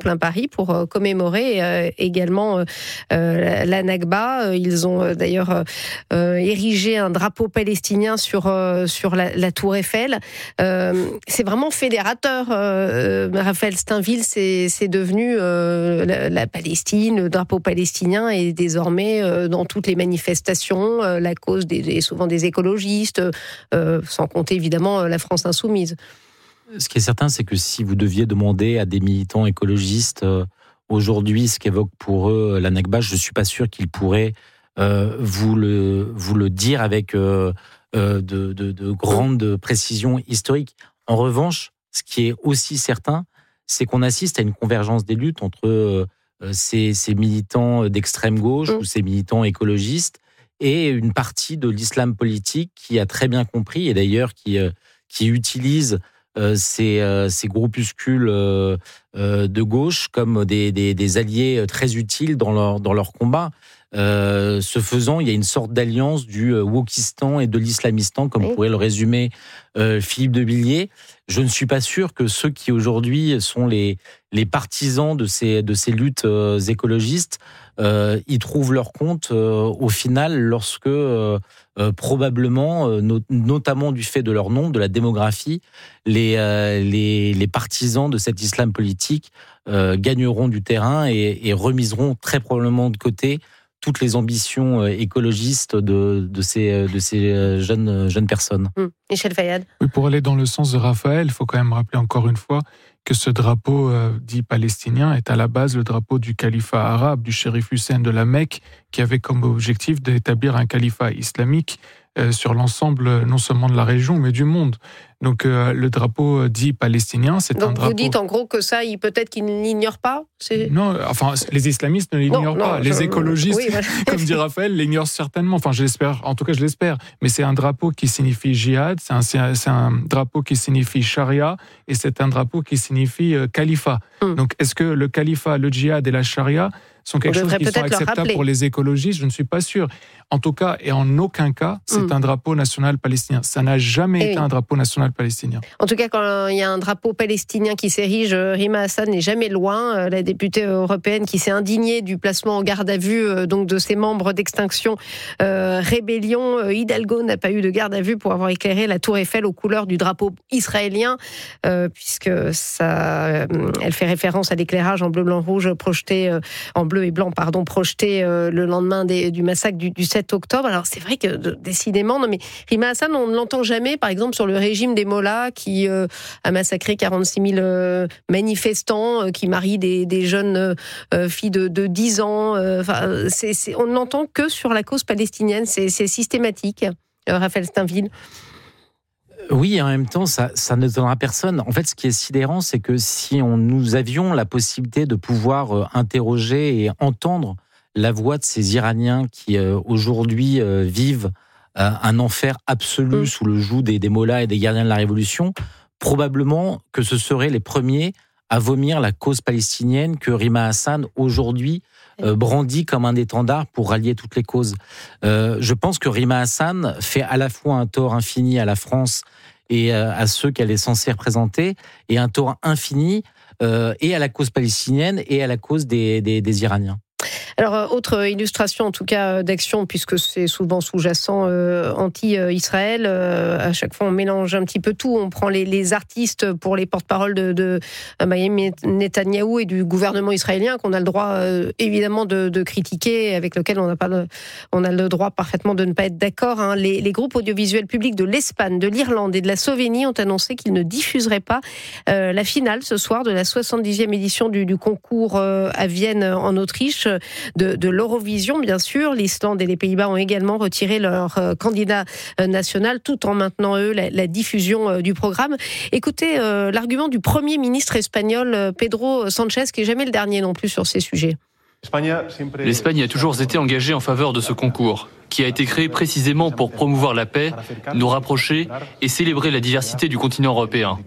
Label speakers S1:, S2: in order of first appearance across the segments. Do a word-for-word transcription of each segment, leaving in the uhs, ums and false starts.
S1: plein Paris pour euh, commémorer euh, également euh, euh, la Nakba. Ils ont euh, d'ailleurs euh, érigé un drapeau palestinien sur, euh, sur la, la tour Eiffel. Euh, c'est vraiment fédérateur. Euh, Raphaël Steinville, c'est, c'est devenu euh, la, la Palestine, le drapeau palestinien est désormais euh, dans toutes les manifestations, euh, la cause des, des, souvent des écologistes, euh, sans compter évidemment la France insoumise.
S2: Ce qui est certain, c'est que si vous deviez demander à des militants écologistes euh, aujourd'hui ce qu'évoque pour eux la Nakba, je ne suis pas sûr qu'ils pourraient euh, vous, le, vous le dire avec euh, euh, de, de, de grandes précisions historiques. En revanche, ce qui est aussi certain, c'est qu'on assiste à une convergence des luttes entre euh, ces, ces militants d'extrême gauche mmh. ou ces militants écologistes et une partie de l'islam politique qui a très bien compris, et d'ailleurs qui, euh, qui utilise euh, ces, euh, ces groupuscules euh, euh, de gauche comme des, des, des alliés très utiles dans leur, dans leur combat. Euh, ce faisant, il y a une sorte d'alliance du wokistan et de l'islamistan, comme oui. pourrait le résumer euh, Philippe de Villiers. Je ne suis pas sûr que ceux qui aujourd'hui sont les, les partisans de ces, de ces luttes euh, écologistes euh, y trouvent leur compte euh, au final lorsque euh, euh, probablement, euh, not- notamment du fait de leur nombre, de la démographie, les, euh, les, les partisans de cet islam politique euh, gagneront du terrain et, et remiseront très probablement de côté toutes les ambitions écologistes de, de, ces, de ces jeunes, jeunes personnes.
S1: Mmh. Michel Fayad.
S3: Oui, pour aller dans le sens de Raphaël, il faut quand même rappeler encore une fois que ce drapeau euh, dit palestinien est à la base le drapeau du califat arabe, du shérif Hussein de la Mecque, qui avait comme objectif d'établir un califat islamique euh, sur l'ensemble non seulement de la région, mais du monde. Donc euh, le drapeau dit palestinien, c'est
S1: Donc
S3: un drapeau...
S1: Donc vous dites en gros que ça, il, peut-être qu'ils ne l'ignorent pas c'est...
S3: Non, enfin, les islamistes ne l'ignorent non, pas. Non, les je... écologistes, oui, voilà. Comme dit Raphaël, l'ignorent certainement. Enfin, je l'espère. En tout cas, je l'espère. Mais c'est un drapeau qui signifie djihad, c'est un, c'est un, c'est un drapeau qui signifie charia, et c'est un drapeau qui signifie euh, califat. Hum. Donc, est-ce que le califat, le djihad et la charia sont quelque chose qui sont acceptables pour les écologistes? Je ne suis pas sûr. En tout cas, et en aucun cas, c'est mmh. un drapeau national palestinien. Ça n'a jamais et été oui. un drapeau national palestinien.
S1: En tout cas, quand il y a un drapeau palestinien qui s'érige, Rima Hassan n'est jamais loin. La députée européenne qui s'est indignée du placement en garde à vue donc de ses membres d'Extinction euh, Rébellion. Hidalgo n'a pas eu de garde à vue pour avoir éclairé la tour Eiffel aux couleurs du drapeau israélien, euh, puisque ça, euh, elle fait référence à l'éclairage en bleu, blanc, rouge projeté euh, en bleu et blanc, pardon, projeté euh, le lendemain des, du massacre du, du sept octobre. Alors c'est vrai que de, décidément, non mais Rima Hassan, on ne l'entend jamais, par exemple sur le régime des Mollahs qui euh, a massacré quarante-six mille euh, manifestants, euh, qui marient des, des jeunes euh, filles de, de dix ans. Euh, enfin, c'est, c'est, on ne l'entend que sur la cause palestinienne. C'est, c'est systématique. Euh, Raphaël Steinville.
S2: Oui, en même temps, ça, ça ne donnera personne. En fait, ce qui est sidérant, c'est que si on, nous avions la possibilité de pouvoir interroger et entendre la voix de ces Iraniens qui, euh, aujourd'hui, euh, vivent euh, un enfer absolu mmh. sous le joug des, des Mollahs et des gardiens de la Révolution, probablement que ce seraient les premiers à vomir la cause palestinienne que Rima Hassan, aujourd'hui, euh, brandit comme un étendard pour rallier toutes les causes. Euh, je pense que Rima Hassan fait à la fois un tort infini à la France et euh, à ceux qu'elle est censée représenter, et un tort infini euh, et à la cause palestinienne et à la cause des, des, des Iraniens.
S1: Alors, autre illustration, en tout cas, d'action, puisque c'est souvent sous-jacent euh, anti-Israël. Euh, à chaque fois, on mélange un petit peu tout. On prend les, les artistes pour les porte-paroles de, de Benjamin Netanyahou et du gouvernement israélien, qu'on a le droit, euh, évidemment, de, de critiquer, avec lequel on, n'a pas le, on a le droit parfaitement de ne pas être d'accord. Hein. Les, les groupes audiovisuels publics de l'Espagne, de l'Irlande et de la Slovénie ont annoncé qu'ils ne diffuseraient pas euh, la finale ce soir de la soixante-dixième édition du, du concours euh, à Vienne, en Autriche. De, de l'Eurovision, bien sûr. L'Islande et les Pays-Bas ont également retiré leur euh, candidat euh, national, tout en maintenant, eux, la, la diffusion euh, du programme. Écoutez euh, l'argument du Premier ministre espagnol, euh, Pedro Sánchez, qui n'est jamais le dernier non plus sur ces sujets.
S4: L'Espagne a toujours été engagée en faveur de ce concours, qui a été créé précisément pour promouvoir la paix, nous rapprocher et célébrer la diversité du continent européen.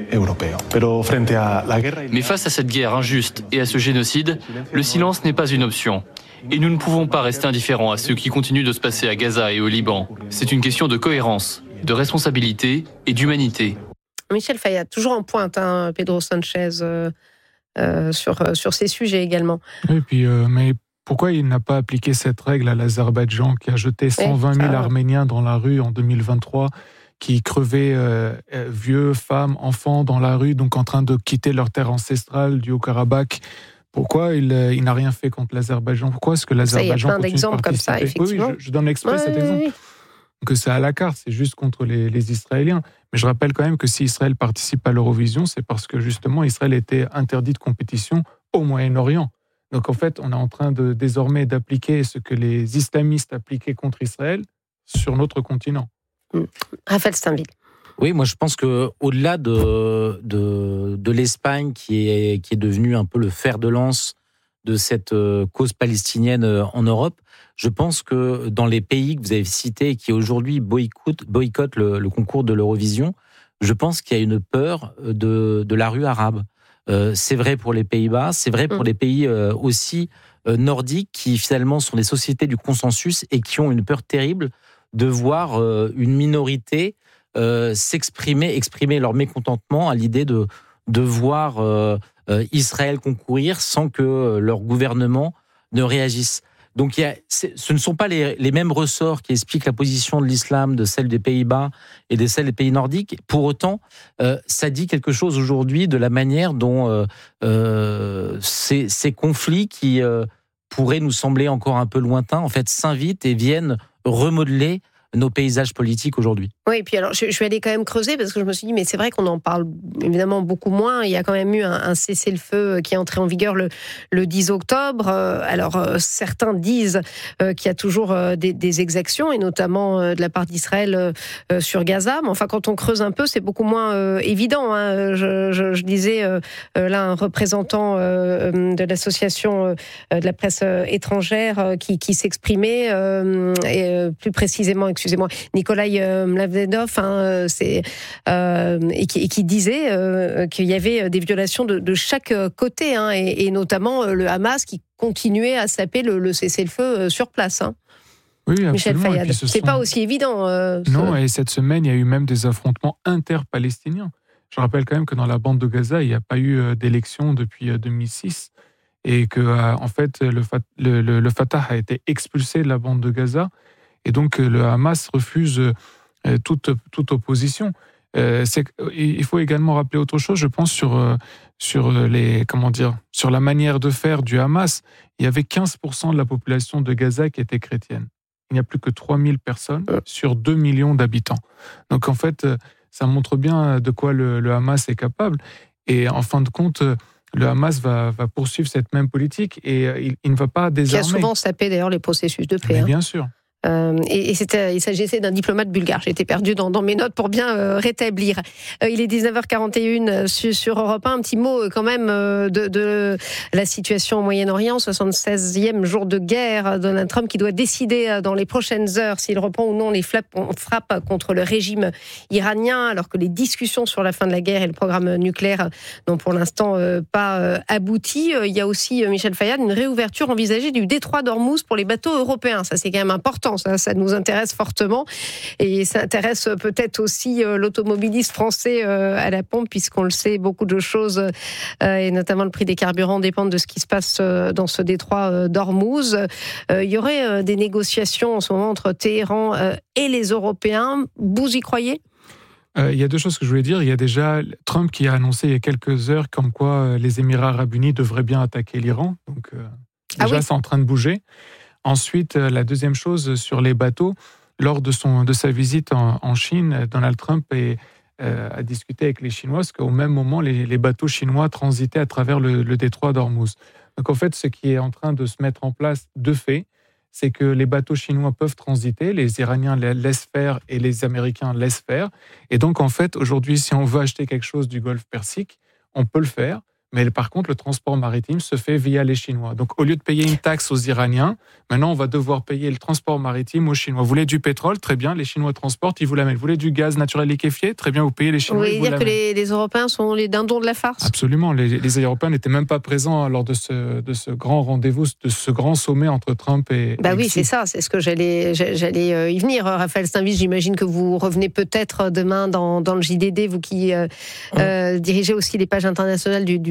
S4: Mais face à cette guerre injuste et à ce génocide, le silence n'est pas une option. Et nous ne pouvons pas rester indifférents à ce qui continue de se passer à Gaza et au Liban. C'est une question de cohérence, de responsabilité et d'humanité.
S1: Michel Fayad, toujours en pointe, hein, Pedro Sánchez. Euh... euh, sur, sur ces sujets également.
S3: Et puis, euh, mais pourquoi il n'a pas appliqué cette règle à l'Azerbaïdjan qui a jeté cent vingt mille Arméniens dans la rue en deux mille vingt-trois, qui crevaient euh, vieux, femmes, enfants dans la rue, donc en train de quitter leur terre ancestrale du Haut-Karabakh? Pourquoi il, il n'a rien fait contre l'Azerbaïdjan? Pourquoi est-ce que l'Azerbaïdjan continue de participer? Il y a plein d'exemples comme ça, effectivement. Oui, oui, je, je donne exprès ouais, cet oui, exemple. Oui. Que c'est à la carte, c'est juste contre les, les Israéliens. Mais je rappelle quand même que si Israël participe à l'Eurovision, c'est parce que justement Israël était interdit de compétition au Moyen-Orient. Donc en fait, on est en train de, désormais d'appliquer ce que les islamistes appliquaient contre Israël sur notre continent.
S1: Mmh. Raphaël Steinville.
S2: Oui, moi je pense que au-delà de, de, de l'Espagne qui est, qui est devenue un peu le fer de lance de cette cause palestinienne en Europe, je pense que dans les pays que vous avez cités et qui aujourd'hui boycottent, boycottent le, le concours de l'Eurovision, je pense qu'il y a une peur de, de la rue arabe. Euh, c'est vrai pour les Pays-Bas, c'est vrai pour mmh. les pays euh, aussi euh, nordiques qui finalement sont des sociétés du consensus et qui ont une peur terrible de voir euh, une minorité euh, s'exprimer, exprimer leur mécontentement à l'idée de, de voir euh, euh, Israël concourir sans que euh, leur gouvernement ne réagisse. Donc il y a, ce ne sont pas les, les mêmes ressorts qui expliquent la position de l'islam, de celle des Pays-Bas et de celle des pays nordiques. Pour autant, euh, ça dit quelque chose aujourd'hui de la manière dont euh, euh, ces, ces conflits qui euh, pourraient nous sembler encore un peu lointains, en fait, s'invitent et viennent remodeler nos paysages politiques aujourd'hui.
S1: Oui, et puis alors, je, je vais aller quand même creuser parce que je me suis dit, mais c'est vrai qu'on en parle évidemment beaucoup moins. Il y a quand même eu un, un cessez-le-feu qui est entré en vigueur le, le dix octobre. Alors, euh, certains disent euh, qu'il y a toujours euh, des, des exactions, et notamment euh, de la part d'Israël euh, sur Gaza. Mais enfin, quand on creuse un peu, c'est beaucoup moins euh, évident. Hein. Je, je, je disais euh, là un représentant euh, de l'association euh, de la presse étrangère euh, qui, qui s'exprimait, euh, et euh, plus précisément, excusez-moi, Nikolai euh, Mladenov, hein, c'est, euh, et, qui, et qui disait euh, qu'il y avait des violations de, de chaque côté, hein, et, et notamment euh, le Hamas qui continuait à saper le, le cessez-le-feu sur place. Hein.
S3: Oui,
S1: Michel Fayad. C'est sont... pas aussi évident. Euh,
S3: non,
S1: ce...
S3: et cette semaine, il y a eu même des affrontements inter-palestiniens. Je rappelle quand même que dans la bande de Gaza, il n'y a pas eu d'élection depuis deux mille six, et que en fait, le, le, le, le Fatah a été expulsé de la bande de Gaza. Et donc, le Hamas refuse toute, toute opposition. Euh, c'est, il faut également rappeler autre chose, je pense, sur, sur, les, comment dire, sur la manière de faire du Hamas. Il y avait quinze pour cent de la population de Gaza qui était chrétienne. Il n'y a plus que trois mille personnes sur deux millions d'habitants. Donc, en fait, ça montre bien de quoi le, le Hamas est capable. Et en fin de compte, le Hamas va, va poursuivre cette même politique et il, il ne va pas désarmer.
S1: Qui a souvent sapé d'ailleurs les processus de paix.
S3: Mais
S1: hein.
S3: Bien sûr.
S1: Euh, et et c'était, il s'agissait d'un diplomate bulgare. J'ai été perdue dans, dans mes notes pour bien euh, rétablir. Euh, il est dix-neuf heures quarante et une sur, sur Europe un. Un petit mot euh, quand même euh, de, de la situation au Moyen-Orient. soixante-seizième jour de guerre. Donald Trump qui doit décider euh, dans les prochaines heures s'il reprend ou non les frappes contre le régime iranien, alors que les discussions sur la fin de la guerre et le programme nucléaire n'ont pour l'instant euh, pas euh, abouti. Euh, il y a aussi, euh, Michel Fayad, une réouverture envisagée du détroit d'Ormuz pour les bateaux européens. Ça, c'est quand même important. Ça, ça nous intéresse fortement et ça intéresse peut-être aussi euh, l'automobiliste français euh, à la pompe, puisqu'on le sait, beaucoup de choses euh, et notamment le prix des carburants dépendent de ce qui se passe euh, dans ce détroit euh, d'Ormuz. Euh, il y aurait euh, des négociations en ce moment entre Téhéran euh, et les Européens. Vous y croyez ?
S3: Euh, il y a deux choses que je voulais dire. Il y a déjà Trump qui a annoncé il y a quelques heures comme quoi euh, les Émirats arabes unis devraient bien attaquer l'Iran. Donc euh, déjà, ah oui. c'est en train de bouger. Ensuite, la deuxième chose sur les bateaux, lors de, son, de sa visite en, en Chine, Donald Trump est, euh, a discuté avec les Chinois, parce qu'au même moment, les, les bateaux chinois transitaient à travers le, le détroit d'Ormuz. Donc en fait, ce qui est en train de se mettre en place de fait, c'est que les bateaux chinois peuvent transiter, les Iraniens laissent faire et les Américains laissent faire. Et donc en fait, aujourd'hui, si on veut acheter quelque chose du Golfe Persique, on peut le faire. Mais par contre, le transport maritime se fait via les Chinois. Donc, au lieu de payer une taxe aux Iraniens, maintenant, on va devoir payer le transport maritime aux Chinois. Vous voulez du pétrole ? Très bien, les Chinois transportent, ils vous l'amènent. Vous voulez du gaz naturel liquéfié ? Très bien, vous payez les Chinois,
S1: oui,
S3: ils vous l'amènent.
S1: Vous voulez dire que les, les Européens sont les dindons de la farce ?
S3: Absolument. Les, les Européens n'étaient même pas présents lors de ce, de ce grand rendez-vous, de ce grand sommet entre Trump et...
S1: Bah
S3: et
S1: oui,
S3: Xi.
S1: c'est ça, c'est ce que j'allais, j'allais y venir. Raphaël Steinville, j'imagine que vous revenez peut-être demain dans, dans le J D D, vous qui euh, euh, dirigez aussi les pages internationales du, du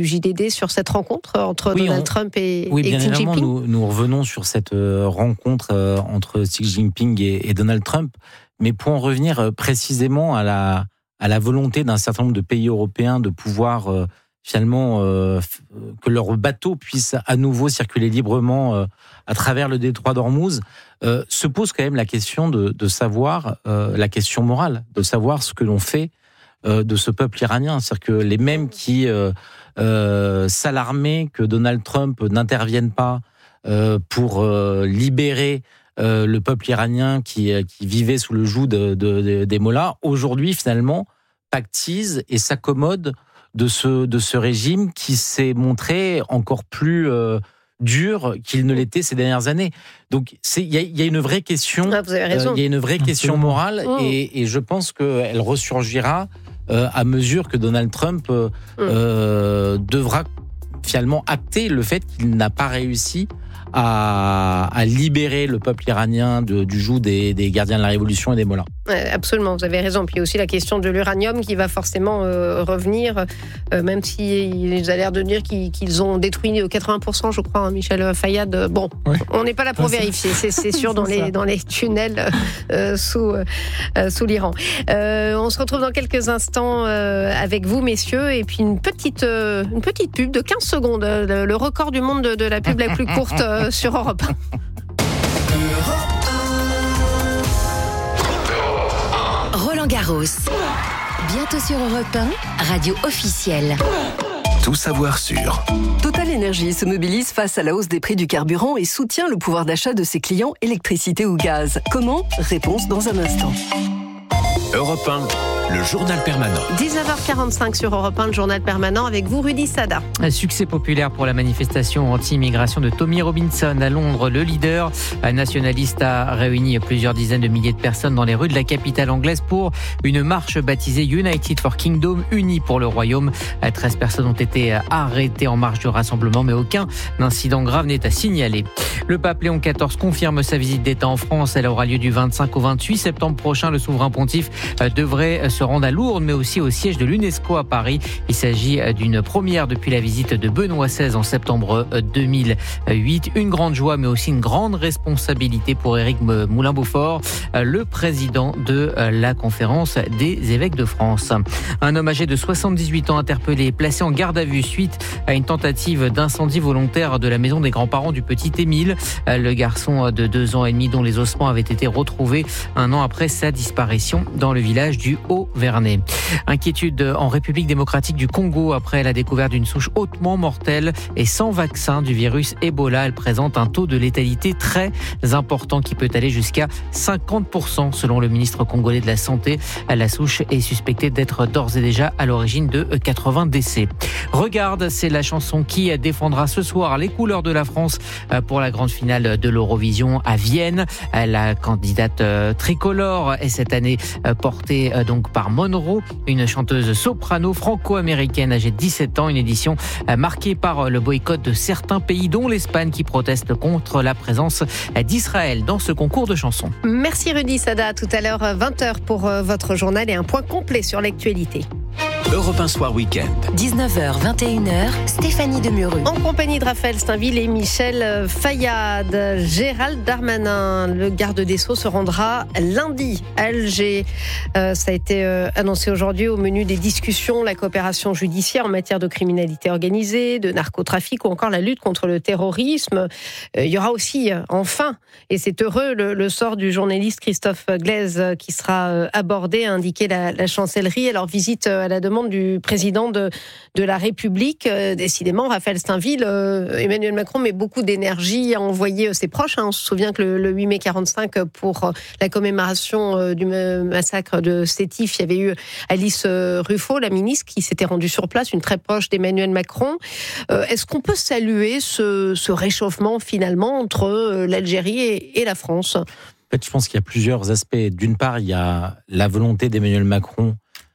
S1: J D D sur cette rencontre entre oui, Donald on... Trump et,
S2: oui,
S1: et
S2: bien
S1: Xi Jinping.
S2: Nous, nous revenons sur cette rencontre entre Xi Jinping et, et Donald Trump, mais pour en revenir précisément à la, à la volonté d'un certain nombre de pays européens de pouvoir euh, finalement euh, que leurs bateaux puissent à nouveau circuler librement euh, à travers le détroit d'Ormuz, euh, se pose quand même la question de, de savoir, euh, la question morale, de savoir ce que l'on fait euh, de ce peuple iranien. C'est-à-dire que les mêmes qui euh, euh, s'alarmaient que Donald Trump n'intervienne pas euh, pour euh, libérer euh, le peuple iranien qui, qui vivait sous le joug de, de, de, des mollahs, aujourd'hui finalement pactisent et s'accommodent de ce, de ce régime qui s'est montré encore plus euh, dur qu'il ne l'était ces dernières années. Donc il y, y a une vraie question,
S1: ah, vous avez raison.
S2: Il euh, y a une vraie question morale mmh. et, et je pense qu'elle ressurgira euh, à mesure que Donald Trump euh, mmh. euh, devra finalement acter le fait qu'il n'a pas réussi à, à libérer le peuple iranien de, du joug des, des gardiens de la révolution et des mollahs.
S1: Absolument, vous avez raison. Puis il y a aussi la question de l'uranium qui va forcément euh, revenir, euh, même s'il a l'air de dire qu'ils, qu'ils ont détruit quatre-vingts pour cent, je crois, hein, Michel Fayad. Bon, ouais. on n'est pas là pour ouais, vérifier, c'est, c'est sûr, dans, les, dans les tunnels euh, sous, euh, sous l'Iran. Euh, on se retrouve dans quelques instants euh, avec vous, messieurs, et puis une petite, euh, une petite pub de quinze secondes, le, le record du monde de, de la pub la plus courte euh, sur Europe un.
S5: Roland Garros. Bientôt sur Europe un, radio officielle.
S6: Tout savoir sur.
S7: Total Energy se mobilise face à la hausse des prix du carburant et soutient le pouvoir d'achat de ses clients électricité ou gaz. Comment ? Réponse dans un instant.
S6: Europe un, le journal permanent.
S1: dix-neuf heures quarante-cinq sur Europe un, le journal permanent avec vous, Rudy Sada.
S8: Un succès populaire pour la manifestation anti-immigration de Tommy Robinson à Londres. Le leader nationaliste a réuni plusieurs dizaines de milliers de personnes dans les rues de la capitale anglaise pour une marche baptisée United for Kingdom, unis pour le royaume. treize personnes ont été arrêtées en marge du rassemblement, mais aucun incident grave n'est à signaler. Le pape Léon quatorze confirme sa visite d'État en France. Elle aura lieu du vingt-cinq au vingt-huit septembre prochain. Le souverain pontife devrait se rendre à Lourdes, mais aussi au siège de l'UNESCO à Paris. Il s'agit d'une première depuis la visite de Benoît seize en septembre deux mille huit. Une grande joie, mais aussi une grande responsabilité pour Éric Moulin-Beaufort, le président de la conférence des évêques de France. Un homme âgé de soixante-dix-huit ans interpellé, placé en garde à vue suite à une tentative d'incendie volontaire de la maison des grands-parents du petit Émile. Le garçon de deux ans et demi dont les ossements avaient été retrouvés un an après sa disparition dans le village du Haut-Vernay. Inquiétude en République démocratique du Congo après la découverte d'une souche hautement mortelle et sans vaccin du virus Ebola. Elle présente un taux de létalité très important qui peut aller jusqu'à cinquante pour cent selon le ministre congolais de la Santé. La souche est suspectée d'être d'ores et déjà à l'origine de quatre-vingts décès. Regarde, c'est la chanson qui défendra ce soir les couleurs de la France pour la grande finale de l'Eurovision à Vienne. La candidate tricolore est cette année portée donc par Monroe, une chanteuse soprano franco-américaine âgée de dix-sept ans. Une édition marquée par le boycott de certains pays, dont l'Espagne, qui proteste contre la présence d'Israël dans ce concours de chansons.
S1: Merci Rudy Sada. Tout à l'heure, vingt heures pour votre journal et un point complet sur l'actualité.
S6: Europe un Soir Week-end.
S5: dix-neuf heures, vingt et une heures, Stéphanie Demuru.
S1: En compagnie de Raphaël Steinville et Michel Fayad. Gérald Darmanin, le garde des Sceaux, se rendra lundi à Alger. Euh, ça a été euh, annoncé aujourd'hui au menu des discussions, la coopération judiciaire en matière de criminalité organisée, de narcotrafic ou encore la lutte contre le terrorisme. Euh, il y aura aussi, euh, enfin, et c'est heureux, le, le sort du journaliste Christophe Glaise euh, qui sera euh, abordé, a indiqué la, la chancellerie. Alors, visite euh, à la demande du président de, de la République. Euh, décidément, Raphaël Steinville, euh, Emmanuel Macron met beaucoup d'énergie à envoyer euh, ses proches. Hein. On se souvient que le, le huit mai quarante-cinq, pour euh, la commémoration euh, du massacre de Sétif, il y avait eu Alice euh, Ruffo, la ministre, qui s'était rendue sur place, une très proche d'Emmanuel Macron. Euh, est-ce qu'on peut saluer ce, ce réchauffement finalement entre euh, l'Algérie et, et la France ?
S2: En fait, je pense qu'il y a plusieurs aspects. D'une part, il y a la volonté d'Emmanuel Macron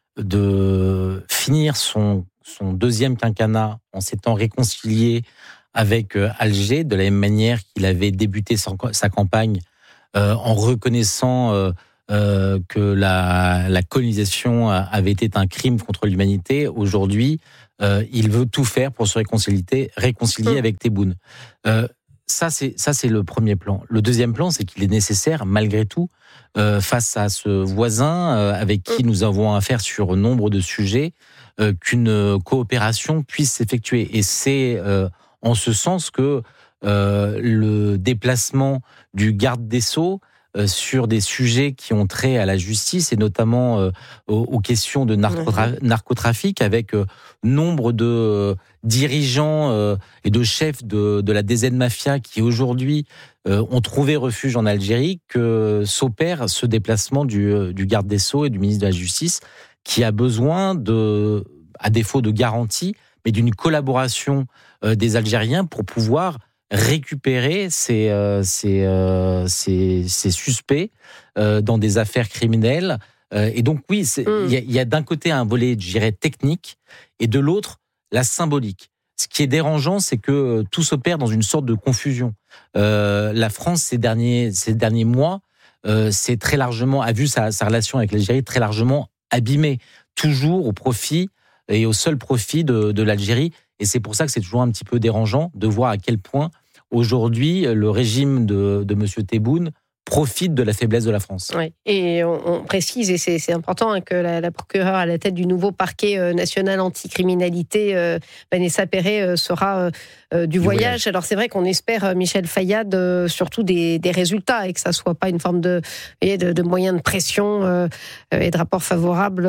S2: de finir son, son deuxième quinquennat en s'étant réconcilié avec Alger, de la même manière qu'il avait débuté sa, sa campagne euh, en reconnaissant euh, euh, que la, la colonisation avait été un crime contre l'humanité. Aujourd'hui, euh, il veut tout faire pour se réconcilier, réconcilier
S1: mmh.
S2: avec Tebboune. Euh, ça, c'est, ça, c'est le premier plan. Le deuxième plan, c'est qu'il est nécessaire, malgré tout, euh, face à ce voisin euh, avec qui mmh. nous avons affaire sur nombre de sujets, euh, qu'une coopération puisse s'effectuer. Et c'est euh, en ce sens que euh, le déplacement du garde des Sceaux euh, sur des sujets qui ont trait à la justice et notamment euh, aux, aux questions de narcotra- narcotrafic avec euh, nombre de euh, dirigeants euh, et de chefs de, de la D Z Mafia qui aujourd'hui euh, ont trouvé refuge en Algérie, que s'opère ce déplacement du, du garde des Sceaux et du ministre de la Justice qui a besoin de, à défaut de garantie, mais d'une collaboration euh, des Algériens pour pouvoir récupérer ces, euh, ces, euh, ces, ces suspects euh, dans des affaires criminelles. Euh, et donc oui, il mm. y, a, y a d'un côté un volet, je dirais, technique, et de l'autre, la symbolique. Ce qui est dérangeant, c'est que tout s'opère dans une sorte de confusion. Euh, la France, ces derniers, ces derniers mois, euh, c'est très largement, a vu sa, sa relation avec l'Algérie très largement abîmée, toujours au profit et au seul profit de, de l'Algérie. Et c'est pour ça que c'est toujours un petit peu dérangeant de voir à quel point aujourd'hui le régime de, de M. Tebboune profite de la faiblesse de la France.
S1: Oui. Et on, on précise, et c'est, c'est important, hein, que la, la procureure à la tête du nouveau parquet euh, national anticriminalité, euh, Vanessa Perret, euh, sera euh, du, du voyage. voyage. Alors c'est vrai qu'on espère, euh, Michel Fayad, euh, surtout des, des résultats, et que ça ne soit pas une forme de, de, de moyen de pression euh, et de rapport favorable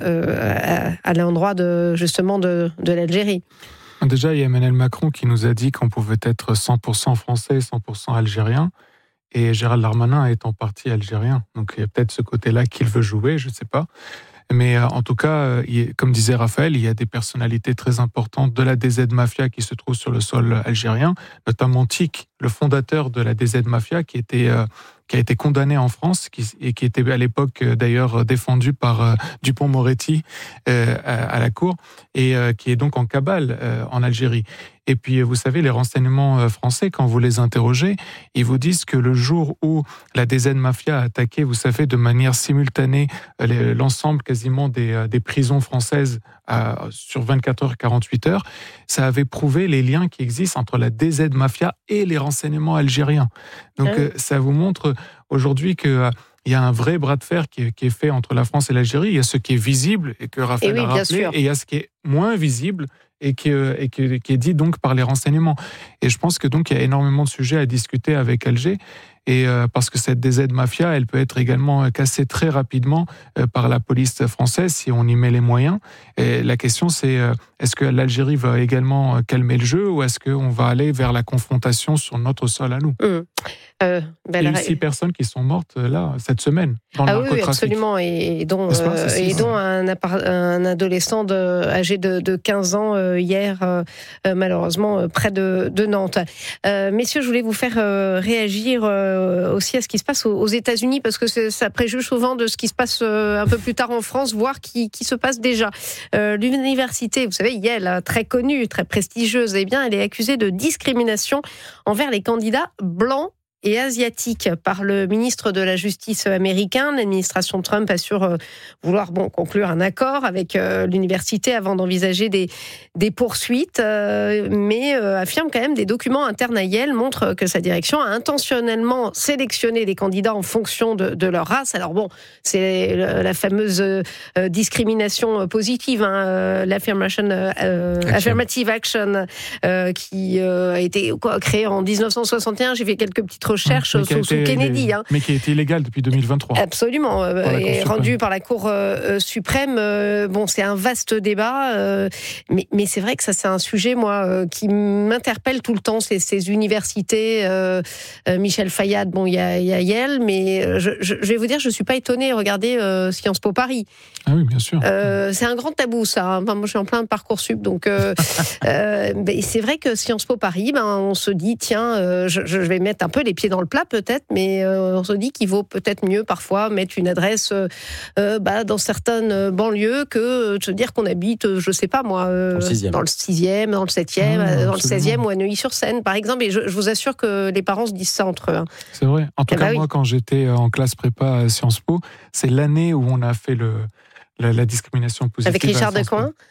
S1: euh, à, à l'endroit de, justement de, de l'Algérie.
S3: Déjà, il y a Emmanuel Macron qui nous a dit qu'on pouvait être cent pour cent français, cent pour cent algérien. Et Gérald Darmanin est en partie algérien. Donc il y a peut-être ce côté-là qu'il veut jouer, je ne sais pas. Mais euh, en tout cas, euh, il, comme disait Raphaël, il y a des personnalités très importantes de la D Z Mafia qui se trouvent sur le sol algérien, notamment Tic, le fondateur de la D Z Mafia, qui était... Euh, qui a été condamné en France qui, et qui était à l'époque euh, d'ailleurs défendu par euh, Dupond-Moretti euh, à, à la cour et euh, qui est donc en cabale euh, en Algérie. Et puis, vous savez, les renseignements français, quand vous les interrogez, ils vous disent que le jour où la D Z Mafia a attaqué, vous savez, de manière simultanée les, l'ensemble quasiment des, des prisons françaises à, sur vingt-quatre heures, quarante-huit heures, ça avait prouvé les liens qui existent entre la D Z Mafia et les renseignements algériens. Donc, ah oui. ça vous montre aujourd'hui que... Il y a un vrai bras de fer qui est, qui est fait entre la France et l'Algérie. Il y a ce qui est visible et que Raphaël et oui, a rappelé, et il y a ce qui est moins visible et qui, et qui, qui est dit donc par les renseignements. Et je pense que donc il y a énormément de sujets à discuter avec Alger. Et euh, parce que cette D Z Mafia, elle peut être également cassée très rapidement euh, par la police française si on y met les moyens. Et la question, c'est euh, est-ce que l'Algérie va également calmer le jeu ou est-ce qu'on va aller vers la confrontation sur notre sol à nous ? mmh. euh, ben, Il y a eu six personnes qui sont mortes là cette semaine dans le
S1: ah
S3: narcotrafic.
S1: Oui, absolument, et dont, euh, et dont un, un adolescent de, âgé de, de quinze ans euh, hier, euh, malheureusement, euh, près de, de Nantes. Euh, messieurs, je voulais vous faire euh, réagir euh, aussi à ce qui se passe aux, aux États-Unis, parce que ça préjuge souvent de ce qui se passe euh, un peu plus tard en France, voire qui, qui se passe déjà. Euh, l'université, vous savez, Yale, très connue, très prestigieuse, eh bien, elle est accusée de discrimination envers les candidats blancs et asiatique par le ministre de la Justice américain. L'administration Trump assure vouloir bon, conclure un accord avec euh, l'université avant d'envisager des, des poursuites, euh, mais euh, affirme quand même des documents internes à Yale montrent que sa direction a intentionnellement sélectionné les candidats en fonction de, de leur race. Alors bon, c'est la fameuse euh, discrimination positive, hein, l'affirmation, euh, action. affirmative action, euh, qui euh, a été quoi, créée en dix-neuf cent soixante et un. J'ai fait quelques petites recherche sous, sous Kennedy. Hein.
S3: Mais qui a été illégale depuis deux mille vingt-trois.
S1: Absolument, euh, et rendu par la Cour euh, suprême. Euh, bon, c'est un vaste débat, euh, mais, mais c'est vrai que ça, c'est un sujet, moi, euh, qui m'interpelle tout le temps, ces, ces universités. Euh, euh, Michel Fayad, bon, il y a, y a Yale, mais je, je, je vais vous dire, je ne suis pas étonnée. Regardez euh, Sciences Po Paris.
S3: Ah oui, bien sûr.
S1: Euh, c'est un grand tabou, ça. Enfin, moi, je suis en plein Parcoursup, donc euh, euh, ben, c'est vrai que Sciences Po Paris, ben, on se dit, tiens, euh, je, je vais mettre un peu les pieds dans le plat peut-être, mais euh, on se dit qu'il vaut peut-être mieux parfois mettre une adresse euh, euh, bah, dans certaines banlieues que de se dire qu'on habite, euh, je sais pas moi, euh, dans le sixième, dans le septième, ah, dans le seizième ou à Neuilly-sur-Seine par exemple. Et je, je vous assure que les parents se disent ça entre eux. Hein.
S3: C'est vrai. En tout eh cas, bah, moi, oui. quand j'étais en classe prépa à Sciences Po, c'est l'année où on a fait le, la, la discrimination positive.
S1: Avec Richard Decoing.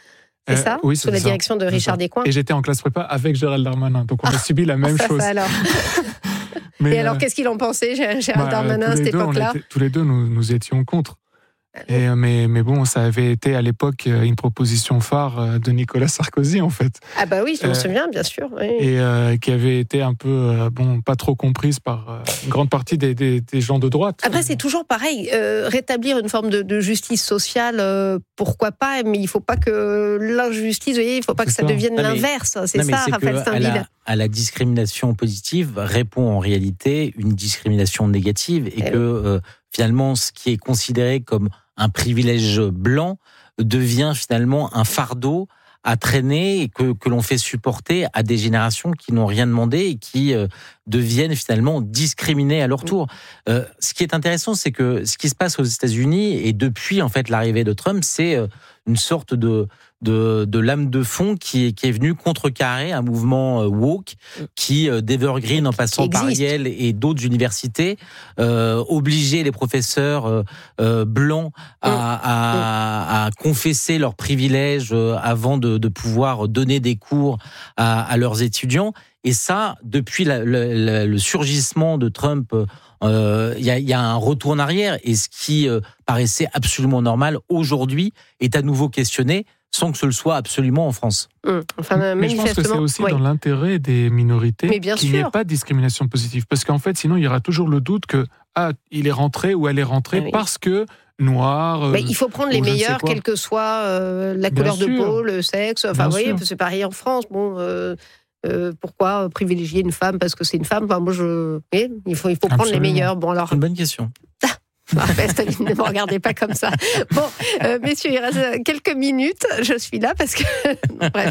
S1: c'est euh, ça
S3: oui,
S1: sous la
S3: ça.
S1: direction de Richard Descoings.
S3: Et j'étais en classe prépa avec Gérald Darmanin, donc on a subi la même
S1: ça,
S3: chose.
S1: Ça, alors. Mais Et euh, alors, qu'est-ce qu'il en pensait, Gérald bah, Darmanin, à cette
S3: deux,
S1: époque-là
S3: était, Tous les deux, nous, nous étions contre. Et, mais, mais bon, ça avait été à l'époque une proposition phare de Nicolas Sarkozy, en fait.
S1: Ah bah oui, je me souviens, bien sûr. Oui.
S3: Et euh, qui avait été un peu, euh, bon, pas trop comprise par euh, une grande partie des, des, des gens de droite.
S1: Après, c'est toujours pareil. Euh, rétablir une forme de, de justice sociale, euh, pourquoi pas, mais il ne faut pas que l'injustice, vous voyez, il ne faut pas c'est que ça, ça devienne non, l'inverse. Mais, c'est non, ça, Raphaël Steinville.
S2: À la, à la discrimination positive répond en réalité une discrimination négative et, et que oui. euh, finalement, ce qui est considéré comme un privilège blanc devient finalement un fardeau à traîner et que, que l'on fait supporter à des générations qui n'ont rien demandé et qui euh, deviennent finalement discriminées à leur tour. Euh, ce qui est intéressant, c'est que ce qui se passe aux États-Unis et depuis en fait l'arrivée de Trump, c'est euh, une sorte de de, de lame de fond qui est, qui est venue contrecarrer un mouvement woke qui, euh, d'Evergreen en passant par Yale et d'autres universités, euh, obligeait les professeurs euh, euh, blancs à, à, à confesser leurs privilèges avant de, de pouvoir donner des cours à, à leurs étudiants. Et ça, depuis la, le, le surgissement de Trump, il euh, y, a, y a un retour en arrière. Et ce qui euh, paraissait absolument normal, aujourd'hui, est à nouveau questionné, sans que ce le soit absolument en France.
S1: Mmh. Enfin,
S3: mais je pense que c'est aussi oui. dans l'intérêt des minorités qu'il n'y ait pas de discrimination positive. Parce qu'en fait, sinon, il y aura toujours le doute que ah, il est rentré ou elle est rentrée oui. parce que noir.
S1: Mais il faut prendre les meilleurs, quelle que soit euh, la
S3: Bien
S1: couleur
S3: sûr.
S1: de peau, le sexe. Enfin, vous voyez, c'est pareil en France. Bon. Euh... Euh, pourquoi privilégier une femme parce que c'est une femme? Enfin, moi, je... oui, il faut, il faut prendre les meilleurs. Bon, alors...
S2: C'est une bonne question.
S1: Ne me regardez pas comme ça. Bon, euh, messieurs, il reste quelques minutes. Je suis là parce que... non, bref.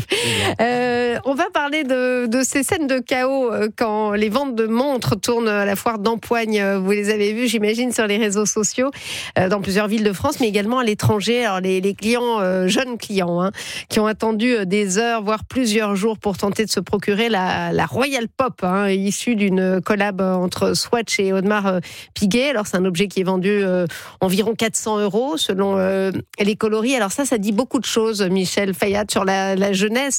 S1: Euh, on va parler de, de ces scènes de chaos quand les ventes de montres tournent à la foire d'Empoigne. Vous les avez vues, j'imagine, sur les réseaux sociaux, euh, dans plusieurs villes de France, mais également à l'étranger. Alors, les, les clients, euh, jeunes clients, hein, qui ont attendu des heures, voire plusieurs jours pour tenter de se procurer la, la Royal Pop, hein, issue d'une collab entre Swatch et Audemars Piguet. Alors, c'est un objet qui est vendu Euh, environ quatre cents euros selon euh, les coloris. Alors ça, ça dit beaucoup de choses, Michel Fayad, sur la, la jeunesse,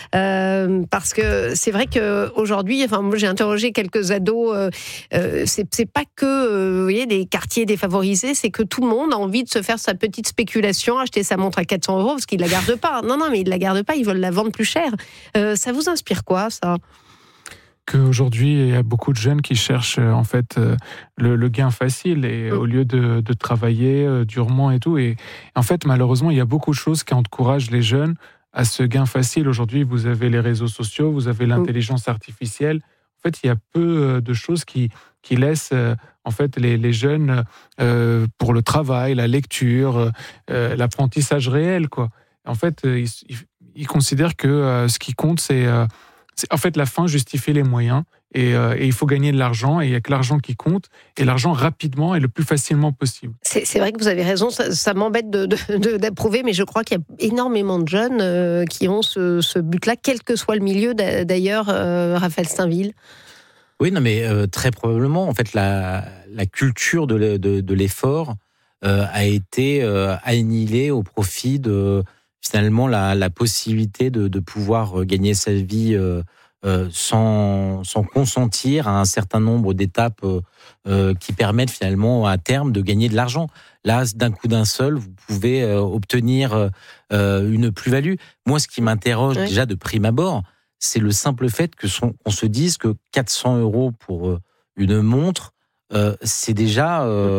S1: euh, parce que c'est vrai qu'aujourd'hui, enfin, moi j'ai interrogé quelques ados, euh, euh, c'est, c'est pas que euh, vous voyez, les quartiers défavorisés, c'est que tout le monde a envie de se faire sa petite spéculation, acheter sa montre à quatre cents euros parce qu'ils la gardent pas. Non, non, mais ils la gardent pas, ils veulent la vendre plus cher. Euh, ça vous inspire quoi, ça ?
S3: Qu'aujourd'hui, il y a beaucoup de jeunes qui cherchent en fait le, le gain facile et mmh. au lieu de, de travailler euh, durement et tout. Et en fait, malheureusement, il y a beaucoup de choses qui encouragent les jeunes à ce gain facile. Aujourd'hui, vous avez les réseaux sociaux, vous avez l'intelligence artificielle. En fait, il y a peu de choses qui, qui laissent euh, en fait les, les jeunes euh, pour le travail, la lecture, euh, l'apprentissage réel, quoi. En fait, ils, ils, ils considèrent que euh, ce qui compte, c'est euh, C'est, en fait, la fin justifie les moyens et, euh, et il faut gagner de l'argent et il n'y a que l'argent qui compte et l'argent rapidement et le plus facilement possible.
S1: C'est, c'est vrai que vous avez raison, ça, ça m'embête de, de, de, d'approuver, mais je crois qu'il y a énormément de jeunes euh, qui ont ce, ce but-là, quel que soit le milieu d'ailleurs, euh, Raphaël Steinville.
S2: Oui, non, mais euh, très probablement, en fait, la, la culture de, le, de, de l'effort euh, a été euh, annihilée au profit de... finalement la, la possibilité de, de pouvoir gagner sa vie euh, euh, sans, sans consentir à un certain nombre d'étapes euh, euh, qui permettent finalement à terme de gagner de l'argent. Là, d'un coup d'un seul, vous pouvez euh, obtenir euh, une plus-value. Moi, ce qui m'interroge oui. déjà de prime abord, c'est le simple fait que son, qu'on se dise que quatre cents euros pour euh, une montre, Euh, c'est déjà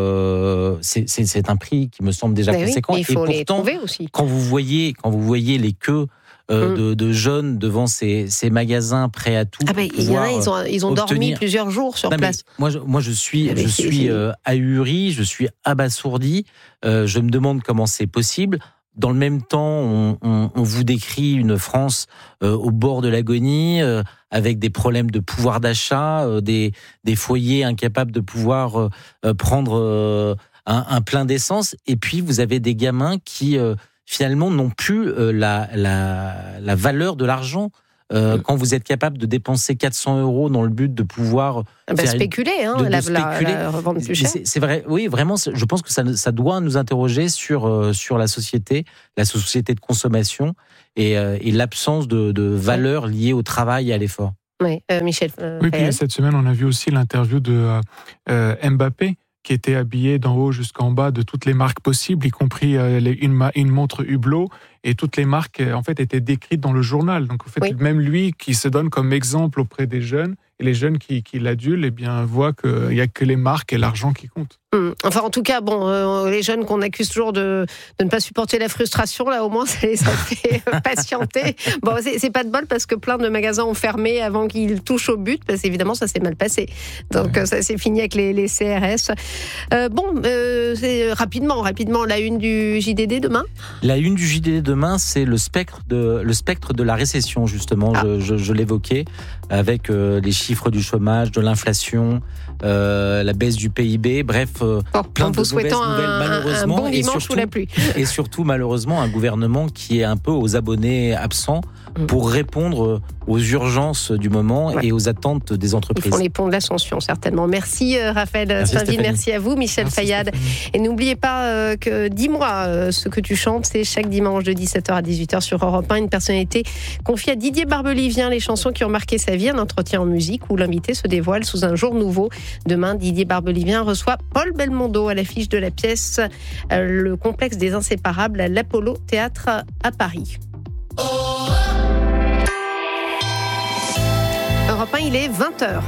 S2: euh, c'est, c'est, c'est un prix qui me semble déjà
S1: mais
S2: conséquent
S1: oui, il faut
S2: et pourtant
S1: les aussi.
S2: quand vous voyez quand vous voyez les queues euh, mm. de, de jeunes devant ces, ces magasins prêts à tout
S1: ah ben, il y en a ils ont ils ont obtenir... dormi plusieurs jours sur non, place
S2: moi je, moi je suis je suis euh, ahuri, je suis abasourdi, euh, je me demande comment c'est possible. Dans le même temps, on, on, on vous décrit une France euh, au bord de l'agonie, euh, avec des problèmes de pouvoir d'achat, euh, des, des foyers incapables de pouvoir euh, prendre euh, un, un plein d'essence. Et puis, vous avez des gamins qui, euh, finalement, n'ont plus euh, la, la, la valeur de l'argent. Euh, mmh. Quand vous êtes capable de dépenser quatre cents euros dans le but de pouvoir
S1: bah, faire spéculer, hein, de, de la, spéculer. La, la revendre plus cher.
S2: C'est, c'est vrai, oui, vraiment. Je pense que ça, ça doit nous interroger sur euh, sur la société, la société de consommation et, euh, et l'absence de, de valeur liée au travail et à l'effort.
S1: Oui, euh, Michel. Euh,
S3: oui, puis cette semaine, on a vu aussi l'interview de euh, Mbappé, qui était habillé d'en haut jusqu'en bas de toutes les marques possibles, y compris euh, les, une, une montre Hublot, et toutes les marques en fait étaient décrites dans le journal. Donc en fait, oui. même lui qui se donne comme exemple auprès des jeunes, et les jeunes qui, qui l'adulent, eh bien voient qu'il n'y a que les marques et l'argent qui comptent.
S1: Mmh. Enfin, en tout cas, bon, euh, les jeunes qu'on accuse toujours de, de ne pas supporter la frustration, là, au moins, ça les a fait patienter. Bon, c'est, c'est pas de bol parce que plein de magasins ont fermé avant qu'ils touchent au but, parce qu'évidemment, ça s'est mal passé. Donc, ouais. ça s'est fini avec les, les C R S. Euh, bon, euh, c'est rapidement, rapidement, la une du J D D demain.
S2: La une du J D D demain, c'est le spectre de, le spectre de la récession, justement. Ah. Je, je, je l'évoquais, avec euh, les chiffres du chômage, de l'inflation, euh, la baisse du P I B, bref, euh,
S1: bon,
S2: plein de mauvaises nouvelles,
S1: un,
S2: malheureusement.
S1: Un bon dimanche
S2: et surtout,
S1: sous la pluie.
S2: Et surtout, malheureusement, un gouvernement qui est un peu aux abonnés absents pour répondre aux urgences du moment ouais. et aux attentes des entreprises.
S1: Ils font les ponts de l'ascension, certainement. Merci Raphaël Steinville, merci à vous Michel merci Fayad. Stéphanie. Et n'oubliez pas euh, que dis-moi euh, ce que tu chantes, c'est chaque dimanche de dix-sept heures à dix-huit heures sur Europe un, une personnalité confiée à Didier Barbelivien, les chansons qui ont marqué sa vie, un entretien en musique où l'invité se dévoile sous un jour nouveau. Demain, Didier Barbelivien reçoit Paul Belmondo à l'affiche de la pièce euh, Le complexe des inséparables à l'Apollo Théâtre à Paris. Europe un, il est vingt heures.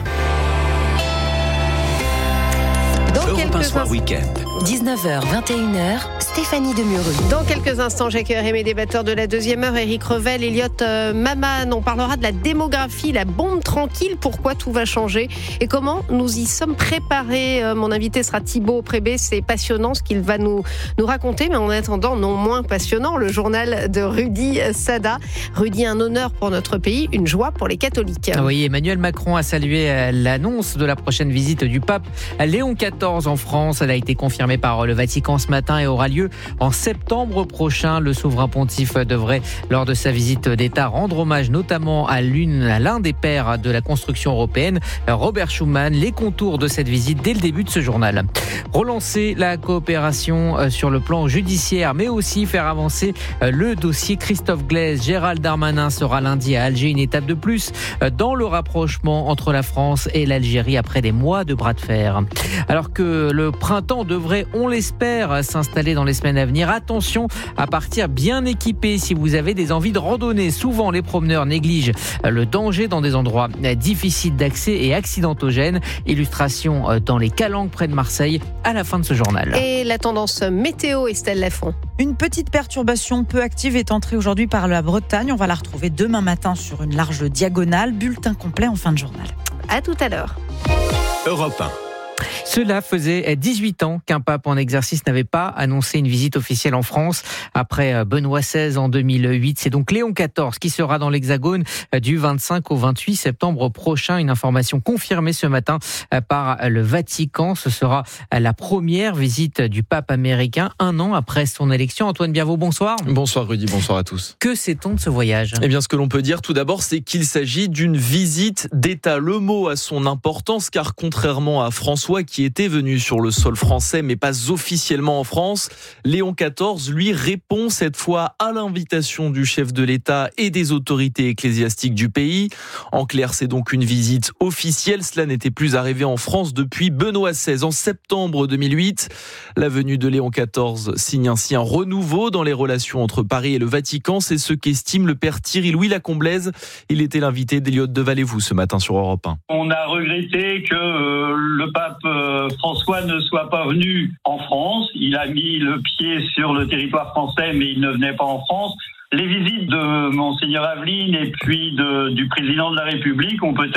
S6: Europe un soir week-end.
S5: dix-neuf heures, vingt et une heures, Stéphanie Demureux.
S1: Dans quelques instants, j'accueillerai mes débatteurs de la deuxième heure, Éric Revel, Elliot euh, Maman. On parlera de la démographie, la bombe tranquille, pourquoi tout va changer et comment nous y sommes préparés. Euh, mon invité sera Thibaut Prébé, c'est passionnant ce qu'il va nous, nous raconter, mais en attendant, non moins passionnant, le journal de Rudy Sada. Rudy, un honneur pour notre pays, une joie pour les catholiques.
S8: Oui, Emmanuel Macron a salué l'annonce de la prochaine visite du pape Léon quatorze en France. Elle a été confirmée par le Vatican ce matin et aura lieu en septembre prochain. Le souverain pontife devrait, lors de sa visite d'État, rendre hommage notamment à, l'une, à l'un des pères de la construction européenne, Robert Schuman. Les contours de cette visite dès le début de ce journal. Relancer la coopération sur le plan judiciaire, mais aussi faire avancer le dossier Christophe Glaise. Gérald Darmanin sera lundi à Alger, une étape de plus dans le rapprochement entre la France et l'Algérie après des mois de bras de fer. Alors que le printemps devrait, on l'espère, s'installer dans les semaines à venir, attention à partir bien équipé si vous avez des envies de randonnée. Souvent, les promeneurs négligent le danger dans des endroits difficiles d'accès et accidentogènes. Illustration dans les Calanques près de Marseille à la fin de ce journal.
S1: Et la tendance météo, Estelle Lafont.
S9: Une petite perturbation peu active est entrée aujourd'hui par la Bretagne. On va la retrouver demain matin sur une large diagonale. Bulletin complet en fin de journal.
S1: À tout à l'heure.
S6: Europe un.
S8: Cela faisait dix-huit ans qu'un pape en exercice n'avait pas annoncé une visite officielle en France. Après Benoît seize en deux mille huit, c'est donc Léon quatorze qui sera dans l'Hexagone du vingt-cinq au vingt-huit septembre prochain. Une information confirmée ce matin par le Vatican. Ce sera la première visite du pape américain un an après son élection. Antoine Biavot, bonsoir.
S10: Bonsoir Rudy, bonsoir à tous.
S8: Que sait-on de ce voyage ?
S10: Eh bien, ce que l'on peut dire tout d'abord, c'est qu'il s'agit d'une visite d'État. Le mot a son importance car contrairement à François qui était venu sur le sol français mais pas officiellement en France, Léon quatorze lui répond cette fois à l'invitation du chef de l'État et des autorités ecclésiastiques du pays. En clair, c'est donc une visite officielle. Cela n'était plus arrivé en France depuis Benoît seize en septembre deux mille huit. La venue de Léon quatorze signe ainsi un renouveau dans les relations entre Paris et le Vatican. C'est ce qu'estime le père Thierry Louis Lacomblèze. Il était l'invité d'Eliott de Vallée-Vous ce matin sur Europe un.
S11: On a regretté que euh, le pape euh, François ne soit pas venu en France. Il a mis le pied sur le territoire français, mais il ne venait pas en France. Les visites de Monseigneur Aveline et puis de, du président de la République ont peut-être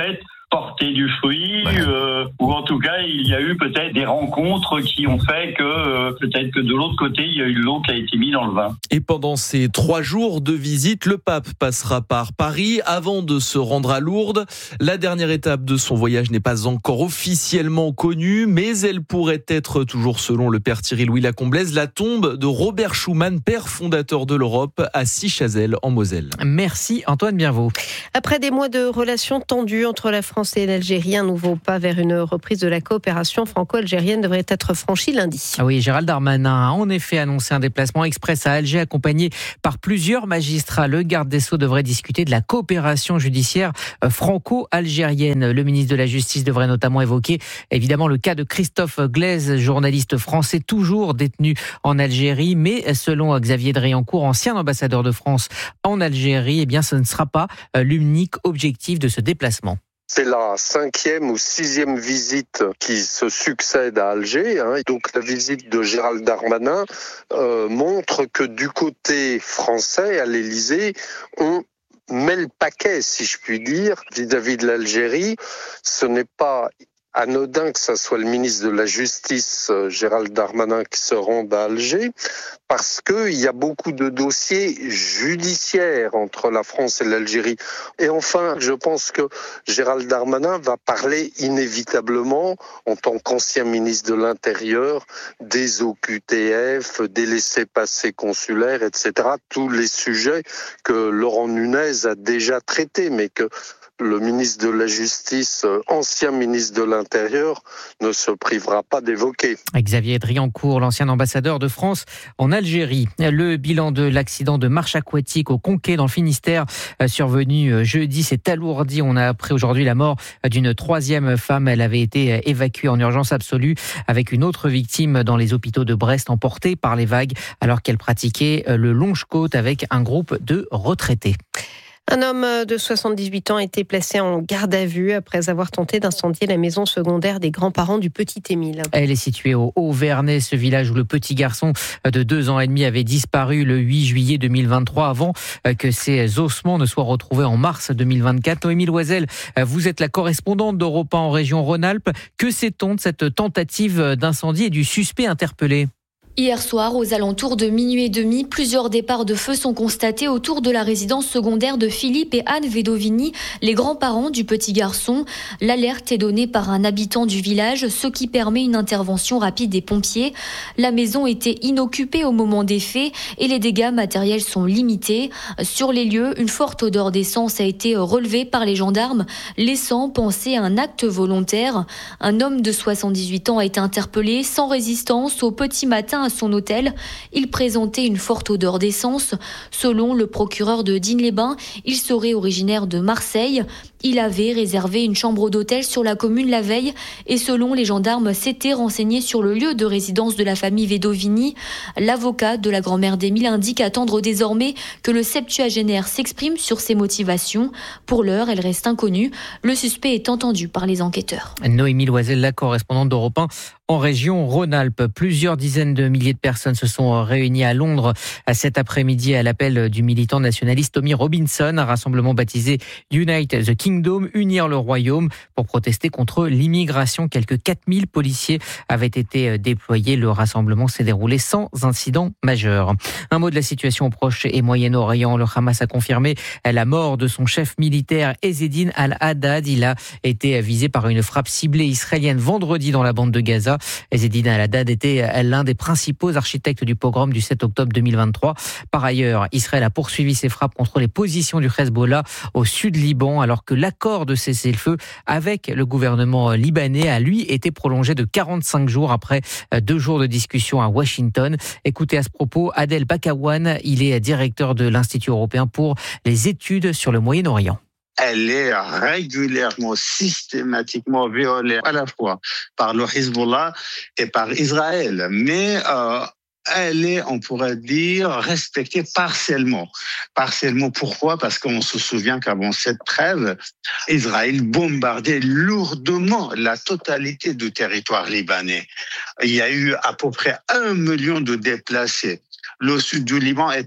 S11: porté du fruit, ouais. euh, ou en tout cas il y a eu peut-être des rencontres qui ont fait que euh, peut-être que de l'autre côté il y a eu de l'eau qui a été mise dans le vin.
S10: Et pendant ces trois jours de visite, le pape passera par Paris avant de se rendre à Lourdes. La dernière étape de son voyage n'est pas encore officiellement connue, mais elle pourrait être, toujours selon le père Thierry Louis Lacomblaise, la tombe de Robert Schuman, père fondateur de l'Europe, à Sichazel en Moselle.
S8: Merci Antoine Bienvaux.
S1: Après des mois de relations tendues entre la France et l'Algérie, un nouveau pas vers une reprise de la coopération franco-algérienne devrait être franchi lundi.
S8: Ah oui, Gérald Darmanin a en effet annoncé un déplacement express à Alger accompagné par plusieurs magistrats. Le garde des Sceaux devrait discuter de la coopération judiciaire franco-algérienne. Le ministre de la Justice devrait notamment évoquer évidemment le cas de Christophe Glaise, journaliste français toujours détenu en Algérie, mais selon Xavier Driancourt, ancien ambassadeur de France en Algérie, eh bien ce ne sera pas l'unique objectif de ce déplacement.
S12: C'est la cinquième ou sixième visite qui se succède à Alger. Hein. Donc la visite de Gérald Darmanin euh, montre que du côté français, à l'Élysée, on met le paquet, si je puis dire, vis-à-vis de l'Algérie. Ce n'est pas anodin que ce soit le ministre de la Justice, Gérald Darmanin, qui se rende à Alger, parce qu'il y a beaucoup de dossiers judiciaires entre la France et l'Algérie. Et enfin, je pense que Gérald Darmanin va parler inévitablement, en tant qu'ancien ministre de l'Intérieur, des O Q T F, des laissez-passer consulaires, et cetera. Tous les sujets que Laurent Nunez a déjà traités, mais que le ministre de la Justice, ancien ministre de l'Intérieur, ne se privera pas d'évoquer.
S8: Xavier Driancourt, l'ancien ambassadeur de France en Algérie. Le bilan de l'accident de marche aquatique au Conquet dans le Finistère, survenu jeudi, s'est alourdi. On a appris aujourd'hui la mort d'une troisième femme. Elle avait été évacuée en urgence absolue avec une autre victime dans les hôpitaux de Brest, emportée par les vagues alors qu'elle pratiquait le longe-côte avec un groupe de retraités.
S1: Un homme de soixante-dix-huit ans a été placé en garde à vue après avoir tenté d'incendier la maison secondaire des grands-parents du petit Émile.
S8: Elle est située au Haut-Vernay, ce village où le petit garçon de deux ans et demi avait disparu le huit juillet deux mille vingt-trois avant que ses ossements ne soient retrouvés en mars deux mille vingt-quatre. Noémie Loisel, vous êtes la correspondante d'Europe un en région Rhône-Alpes. Que sait-on de cette tentative d'incendie et du suspect interpellé ?
S13: Hier soir, aux alentours de minuit et demi, plusieurs départs de feu sont constatés autour de la résidence secondaire de Philippe et Anne Vedovini, les grands-parents du petit garçon. L'alerte est donnée par un habitant du village, ce qui permet une intervention rapide des pompiers. La maison était inoccupée au moment des faits et les dégâts matériels sont limités. Sur les lieux, une forte odeur d'essence a été relevée par les gendarmes, laissant penser à un acte volontaire. Un homme de soixante-dix-huit ans a été interpellé sans résistance au petit matin à son hôtel. Il présentait une forte odeur d'essence. Selon le procureur de Digne-les-Bains, il serait originaire de Marseille. Il avait réservé une chambre d'hôtel sur la commune la veille et selon les gendarmes, s'était renseigné sur le lieu de résidence de la famille Vedovini. L'avocat de la grand-mère d'Émile indique attendre désormais que le septuagénaire s'exprime sur ses motivations. Pour l'heure, elle reste inconnue. Le suspect est entendu par les enquêteurs.
S8: Noémie Loisel, la correspondante d'Europe un en région Rhône-Alpes. Plusieurs dizaines de milliers de personnes se sont réunies à Londres cet après-midi à l'appel du militant nationaliste Tommy Robinson, un rassemblement baptisé Unite the Kingdom, unir le royaume, pour protester contre l'immigration. Quelques quatre mille policiers avaient été déployés. Le rassemblement s'est déroulé sans incident majeur. Un mot de la situation au Proche et Moyen-Orient. Le Hamas a confirmé la mort de son chef militaire Ezzedine Al-Haddad. Il a été visé par une frappe ciblée israélienne vendredi dans la bande de Gaza. Ezzedine Al-Haddad était l'un des principaux architectes du pogrom du sept octobre deux mille vingt-trois. Par ailleurs, Israël a poursuivi ses frappes contre les positions du Hezbollah au sud Liban, alors que l'accord de cessez-le-feu avec le gouvernement libanais a lui été prolongé de quarante-cinq jours après deux jours de discussion à Washington. Écoutez à ce propos Adel Bakawan, il est directeur de l'Institut européen pour les études sur le Moyen-Orient.
S14: Elle est régulièrement, systématiquement violée à la fois par le Hezbollah et par Israël. Mais euh, elle est, on pourrait dire, respectée partiellement. Partiellement, pourquoi ? Parce qu'on se souvient qu'avant cette trêve, Israël bombardait lourdement la totalité du territoire libanais. Il y a eu à peu près un million de déplacés. Le sud du Liban était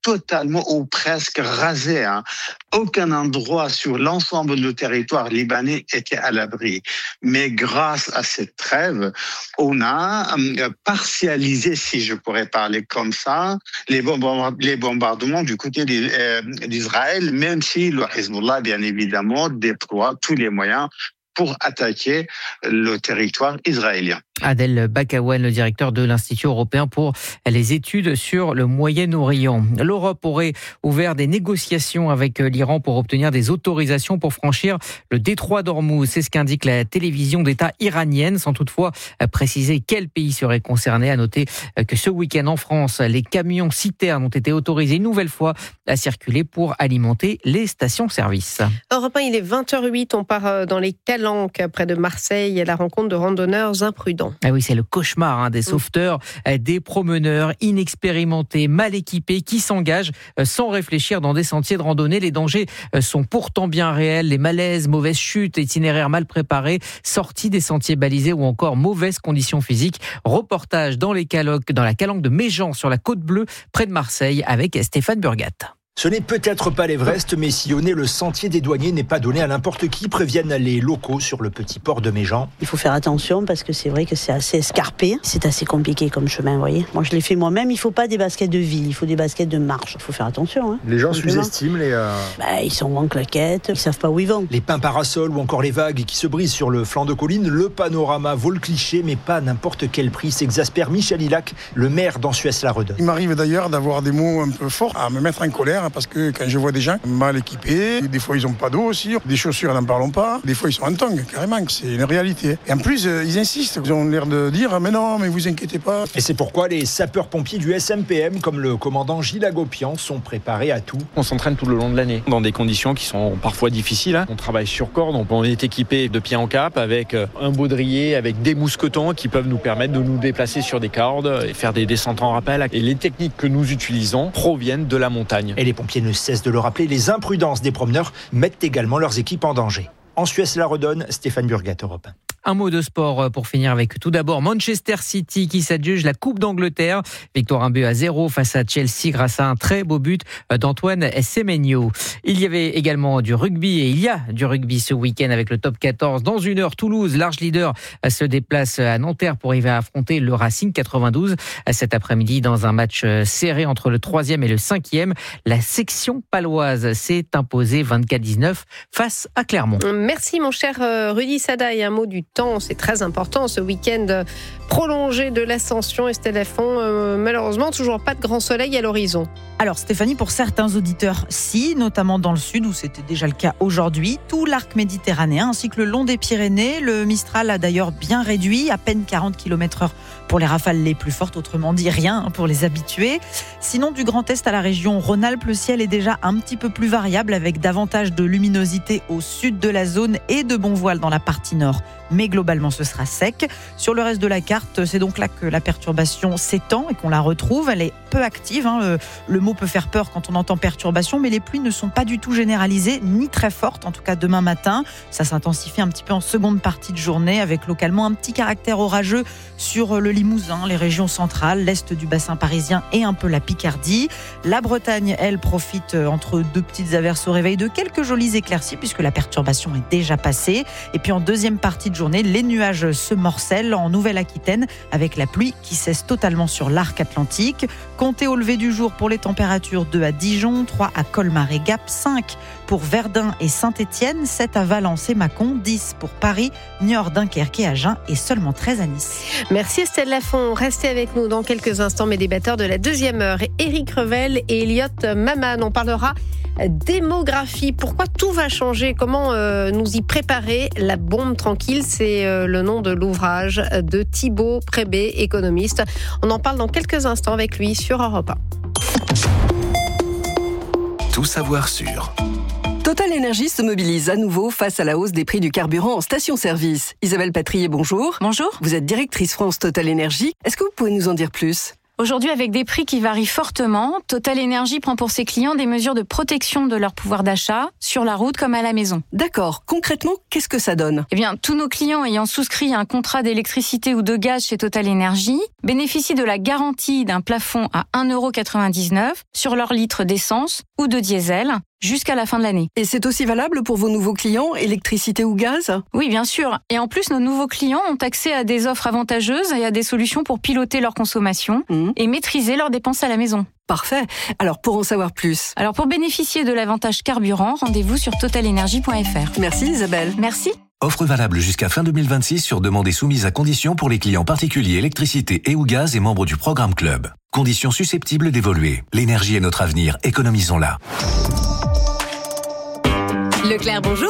S14: totalement ou presque rasé. Hein. Aucun endroit sur l'ensemble du territoire libanais était à l'abri. Mais grâce à cette trêve, on a euh, partialisé, si je pourrais parler comme ça, les, bombard- les bombardements du côté d'Israël, même si le Hezbollah, bien évidemment, déploie tous les moyens pour attaquer le territoire israélien.
S8: Adel Bakawan, le directeur de l'Institut européen pour les études sur le Moyen-Orient. L'Europe aurait ouvert des négociations avec l'Iran pour obtenir des autorisations pour franchir le détroit d'Ormuz. C'est ce qu'indique la télévision d'État iranienne, sans toutefois préciser quel pays serait concerné. À noter que ce week-end en France, les camions citernes ont été autorisés une nouvelle fois à circuler pour alimenter les stations-service.
S1: Europe un, il est vingt heures huit, on part dans les Calanques, près de Marseille, à la rencontre de randonneurs imprudents.
S8: Ah oui, c'est le cauchemar hein, des sauveteurs, mmh. des promeneurs inexpérimentés, mal équipés, qui s'engagent sans réfléchir dans des sentiers de randonnée. Les dangers sont pourtant bien réels. Les malaises, mauvaises chutes, itinéraires mal préparés, sorties des sentiers balisés ou encore mauvaises conditions physiques. Reportage dans, les Calanques, dans la Calanque de Méjean, sur la Côte Bleue, près de Marseille, avec Stéphane Burgat.
S15: Ce n'est peut-être pas l'Everest, mais sillonner le sentier des douaniers n'est pas donné à n'importe qui, préviennent les locaux sur le petit port de Méjean.
S16: Il faut faire attention parce que c'est vrai que c'est assez escarpé. C'est assez compliqué comme chemin, vous voyez. Moi, je l'ai fait moi-même. Il ne faut pas des baskets de ville, il faut des baskets de marche. Il faut faire attention. Hein,
S15: les gens sous-estiment les... Euh...
S16: Bah, ils sont en claquettes, ils ne savent pas où ils vont.
S15: Les pins parasols ou encore les vagues qui se brisent sur le flanc de colline. Le panorama vaut le cliché, mais pas à n'importe quel prix. S'exaspère Michel Hilac, le maire d'Ansuès-la-Redonne.
S17: Il m'arrive d'ailleurs d'avoir des mots un peu forts, à me mettre en colère, parce que quand je vois des gens mal équipés, des fois ils n'ont pas d'eau aussi, des chaussures n'en parlons pas, des fois ils sont en tongs, carrément, c'est une réalité. Et en plus, euh, ils insistent, ils ont l'air de dire « mais non, mais vous inquiétez pas ».
S15: Et c'est pourquoi les sapeurs-pompiers du S M P M, comme le commandant Gilles Agopian, sont préparés à tout.
S18: On s'entraîne tout le long de l'année, dans des conditions qui sont parfois difficiles. Hein. On travaille sur corde, on est équipé de pied en cap, avec un baudrier, avec des mousquetons qui peuvent nous permettre de nous déplacer sur des cordes et faire des descentes en rappel. Et les techniques que nous utilisons proviennent de la montagne.
S15: Et les pompiers ne cessent de le rappeler, les imprudences des promeneurs mettent également leurs équipes en danger. En Suisse-la-Redonne, Stéphane Burgat, Europe un.
S8: Un mot de sport pour finir avec tout d'abord Manchester City qui s'adjuge la Coupe d'Angleterre. Victoire un but à zéro face à Chelsea grâce à un très beau but d'Antoine Semenyo. Il y avait également du rugby et il y a du rugby ce week-end avec le top quatorze. Dans une heure, Toulouse, large leader, se déplace à Nanterre pour y affronter le Racing quatre-vingt-douze. Cet après-midi, dans un match serré entre le troisième et le cinquième, la section paloise s'est imposée vingt-quatre dix-neuf face à Clermont.
S1: Merci mon cher Rudy Sada, et un mot du temps, c'est très important ce week-end prolongé de l'ascension. Estelle Lafont, euh, malheureusement toujours pas de grand soleil à l'horizon.
S9: Alors Stéphanie, pour certains auditeurs, si, notamment dans le sud où c'était déjà le cas aujourd'hui, tout l'arc méditerranéen ainsi que le long des Pyrénées, le Mistral a d'ailleurs bien réduit, à peine quarante kilomètres heure pour les rafales les plus fortes, autrement dit rien pour les habitués. Sinon, du Grand Est à la région Rhône-Alpes, le ciel est déjà un petit peu plus variable avec davantage de luminosité au sud de la zone et de bon voile dans la partie nord. Mais globalement, ce sera sec. Sur le reste de la carte, c'est donc là que la perturbation s'étend et qu'on la retrouve. Elle est peu active. Hein. Le mot peut faire peur quand on entend perturbation, mais les pluies ne sont pas du tout généralisées, ni très fortes, en tout cas demain matin. Ça s'intensifie un petit peu en seconde partie de journée, avec localement un petit caractère orageux sur le Limousin, les régions centrales, l'est du bassin parisien et un peu la Picardie. La Bretagne, elle, profite entre deux petites averses au réveil de quelques jolies éclaircies, puisque la perturbation est déjà passée. Et puis en deuxième partie de journée, les nuages se morcellent en Nouvelle-Aquitaine avec la pluie qui cesse totalement sur l'arc atlantique. Comptez au lever du jour pour les températures deux à Dijon, trois à Colmar et Gap, cinq pour Verdun et Saint-Étienne, sept à Valence et Mâcon, dix pour Paris, Niort, Dunkerque et Agen et seulement treize à Nice.
S1: Merci Estelle Lafont. Restez avec nous dans quelques instants, mes débatteurs de la deuxième heure. Éric Revel et Elliot Maman. On parlera démographie. Pourquoi tout va changer? Comment euh, nous y préparer? La bombe tranquille, c'est euh, le nom de l'ouvrage de Thibaut Prébé, économiste. On en parle dans quelques instants avec lui sur Europe un.
S6: Tout savoir sur
S7: Total Énergie se mobilise à nouveau face à la hausse des prix du carburant en station-service. Isabelle Patrier, bonjour.
S19: Bonjour.
S7: Vous êtes directrice France Total Énergie. Est-ce que vous pouvez nous en dire plus ?
S19: Aujourd'hui, avec des prix qui varient fortement, Total Energy prend pour ses clients des mesures de protection de leur pouvoir d'achat, sur la route comme à la maison.
S7: D'accord. Concrètement, qu'est-ce que ça donne ?
S19: Eh bien, tous nos clients ayant souscrit un contrat d'électricité ou de gaz chez Total Energy bénéficient de la garantie d'un plafond à un euro quatre-vingt-dix-neuf sur leur litre d'essence ou de diesel jusqu'à la fin de l'année.
S7: Et c'est aussi valable pour vos nouveaux clients, électricité ou gaz ?
S19: Oui, bien sûr. Et en plus, nos nouveaux clients ont accès à des offres avantageuses et à des solutions pour piloter leur consommation mmh. et maîtriser leurs dépenses à la maison.
S7: Parfait. Alors, pour en savoir plus.
S19: Alors, pour bénéficier de l'avantage carburant, rendez-vous sur total energy point f r.
S7: Merci Isabelle.
S19: Merci.
S6: Offre valable jusqu'à fin deux mille vingt-six sur demande et soumise à conditions pour les clients particuliers électricité et ou gaz et membres du programme Club. Conditions susceptibles d'évoluer. L'énergie est notre avenir, économisons-la.
S20: Leclerc, bonjour.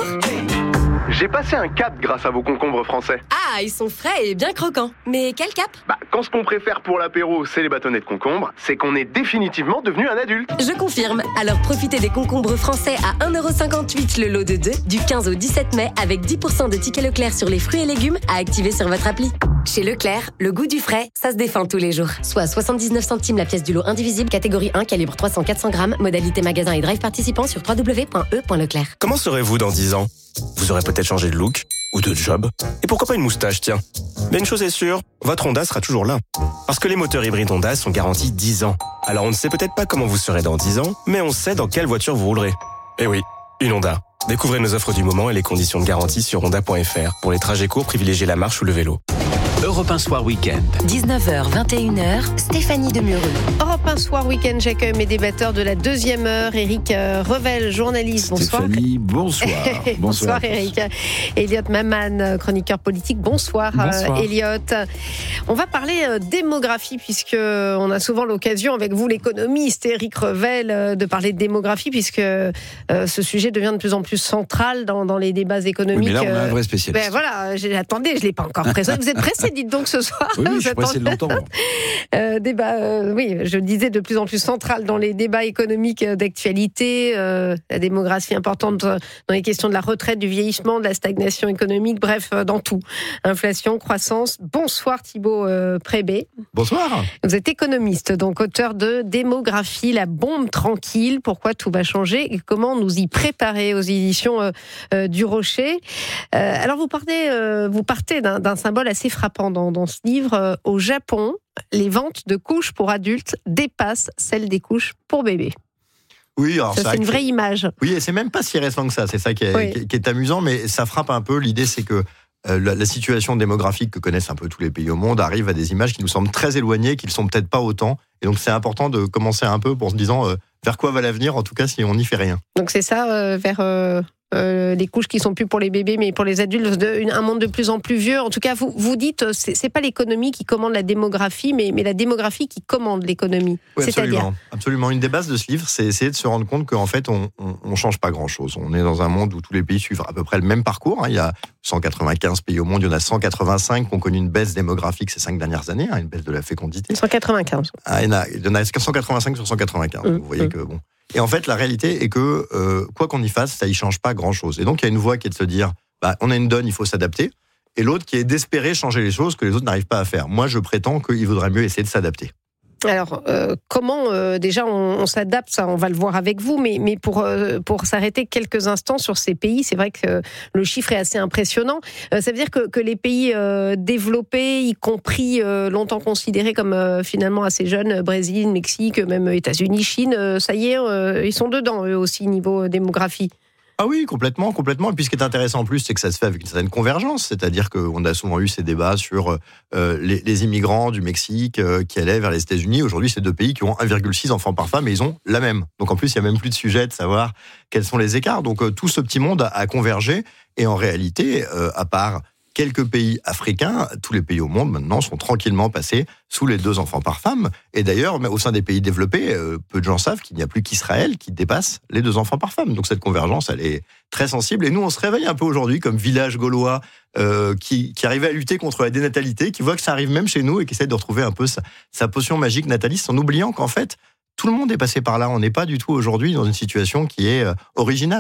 S21: J'ai passé un cap grâce à vos concombres français.
S20: Ah, ils sont frais et bien croquants. Mais quel cap ?
S21: Bah, quand ce qu'on préfère pour l'apéro, c'est les bâtonnets de concombre, c'est qu'on est définitivement devenu un adulte.
S20: Je confirme. Alors profitez des concombres français à un euro cinquante-huit le lot de deux, du quinze au dix-sept mai, avec dix pour cent de tickets Leclerc sur les fruits et légumes à activer sur votre appli. Chez Leclerc, le goût du frais, ça se défend tous les jours. Soit soixante-dix-neuf centimes la pièce du lot indivisible, catégorie un, calibre trois cents à quatre cents grammes, modalité magasin et drive participant sur w w w point e point leclerc.
S22: Comment serez-vous dans dix ans ? Vous aurez peut-être changé de look ou de job. Et pourquoi pas une moustache, tiens. Mais une chose est sûre, votre Honda sera toujours là. Parce que les moteurs hybrides Honda sont garantis dix ans. Alors on ne sait peut-être pas comment vous serez dans dix ans, mais on sait dans quelle voiture vous roulerez. Eh oui, une Honda. Découvrez nos offres du moment et les conditions de garantie sur honda point f r. Pour les trajets courts, privilégiez la marche ou le vélo.
S6: Europe un Soir Week-end.
S5: dix-neuf heures, vingt et une heures, Stéphanie Demureux.
S1: Europe un Soir Week-end, j'accueille mes débatteurs de la deuxième heure. Éric Revel, journaliste, bonsoir.
S23: Stéphanie, bonsoir.
S1: bonsoir. bonsoir Éric. Elliot Maman, chroniqueur politique, bonsoir, bonsoir. Elliot. On va parler démographie, puisqu'on a souvent l'occasion, avec vous l'économiste Éric Revel, de parler de démographie, puisque euh, ce sujet devient de plus en plus central dans, dans les débats économiques.
S23: Oui, mais là, on a un vrai spécialiste.
S1: Ben voilà, attendez, je ne l'ai pas encore présenté. Vous êtes pressé, dites donc ce soir.
S23: Oui, oui je suis pressé de l'entendre.
S1: euh, débat, euh, oui, je le disais, de plus en plus central dans les débats économiques d'actualité, euh, la démographie importante dans les questions de la retraite, du vieillissement, de la stagnation économique, bref, dans tout. Inflation, croissance. Bonsoir Thibaut euh, Prébé.
S23: Bonsoir.
S1: Vous êtes économiste, donc auteur de Démographie, la bombe tranquille, pourquoi tout va changer et comment nous y préparer aux éditions euh, euh, du Rocher. Euh, alors vous partez, euh, vous partez d'un, d'un symbole assez frappant dans, dans ce livre. Euh, au Japon, les ventes de couches pour adultes dépassent celles des couches pour bébés.
S23: Oui, alors
S1: ça, c'est, c'est une vraie image.
S23: Oui, et c'est même pas si récent que ça. C'est ça qui est, oui. qui, qui est amusant, mais ça frappe un peu. L'idée, c'est que euh, la, la situation démographique que connaissent un peu tous les pays au monde arrive à des images qui nous semblent très éloignées, qui ne sont peut-être pas autant. Et donc, c'est important de commencer un peu pour se disant euh, vers quoi va l'avenir, en tout cas, si on n'y fait rien.
S1: Donc, c'est ça, euh, vers... Euh... Euh, les couches qui sont plus pour les bébés mais pour les adultes, de, une, un monde de plus en plus vieux. En tout cas, vous, vous dites, c'est, c'est pas l'économie qui commande la démographie, mais, mais la démographie qui commande l'économie.
S23: Oui,
S1: C'est-à-dire
S23: absolument, absolument. Une des bases de ce livre, c'est essayer de se rendre compte qu'en fait, on, on, on change pas grand-chose. On est dans un monde où tous les pays suivent à peu près le même parcours. Hein. Il y a cent quatre-vingt-quinze pays au monde, il y en a cent quatre-vingt-cinq qui ont connu une baisse démographique ces cinq dernières années, hein, une baisse de la fécondité.
S1: cent quatre-vingt-quinze.
S23: Ah, il y en a, il y en a cent quatre-vingt-cinq sur cent quatre-vingt-quinze. Mmh, vous voyez mmh. que bon. Et en fait, la réalité est que, euh, quoi qu'on y fasse, ça y change pas grand-chose. Et donc, il y a une voie qui est de se dire, bah, on a une donne, il faut s'adapter. Et l'autre qui est d'espérer changer les choses que les autres n'arrivent pas à faire. Moi, je prétends qu'il vaudrait mieux essayer de s'adapter.
S1: Alors, euh, comment, euh, déjà, on, on s'adapte, ça, on va le voir avec vous, mais, mais pour, euh, pour s'arrêter quelques instants sur ces pays, c'est vrai que le chiffre est assez impressionnant. Euh, ça veut dire que, que les pays euh, développés, y compris euh, longtemps considérés comme euh, finalement assez jeunes, Brésil, Mexique, même États-Unis, Chine, euh, ça y est, euh, ils sont dedans, eux aussi, niveau démographie.
S23: Ah oui, complètement, complètement. Et puis ce qui est intéressant en plus, c'est que ça se fait avec une certaine convergence. C'est-à-dire qu'on a souvent eu ces débats sur euh, les, les immigrants du Mexique euh, qui allaient vers les États-Unis. Aujourd'hui, c'est deux pays qui ont un virgule six enfants par femme et ils ont la même. Donc en plus, il n'y a même plus de sujet de savoir quels sont les écarts. Donc euh, tout ce petit monde a, a convergé. Et en réalité, euh, à part quelques pays africains, tous les pays au monde maintenant sont tranquillement passés sous les deux enfants par femme. Et d'ailleurs, au sein des pays développés, euh, peu de gens savent qu'il n'y a plus qu'Israël qui dépasse les deux enfants par femme. Donc cette convergence, elle est très sensible. Et nous, on se réveille un peu aujourd'hui comme village gaulois euh, qui, qui arrivait à lutter contre la dénatalité, qui voit que ça arrive même chez nous et qui essaie de retrouver un peu sa, sa potion magique nataliste en oubliant qu'en fait, tout le monde est passé par là. On n'est pas du tout aujourd'hui dans une situation qui est euh, originale.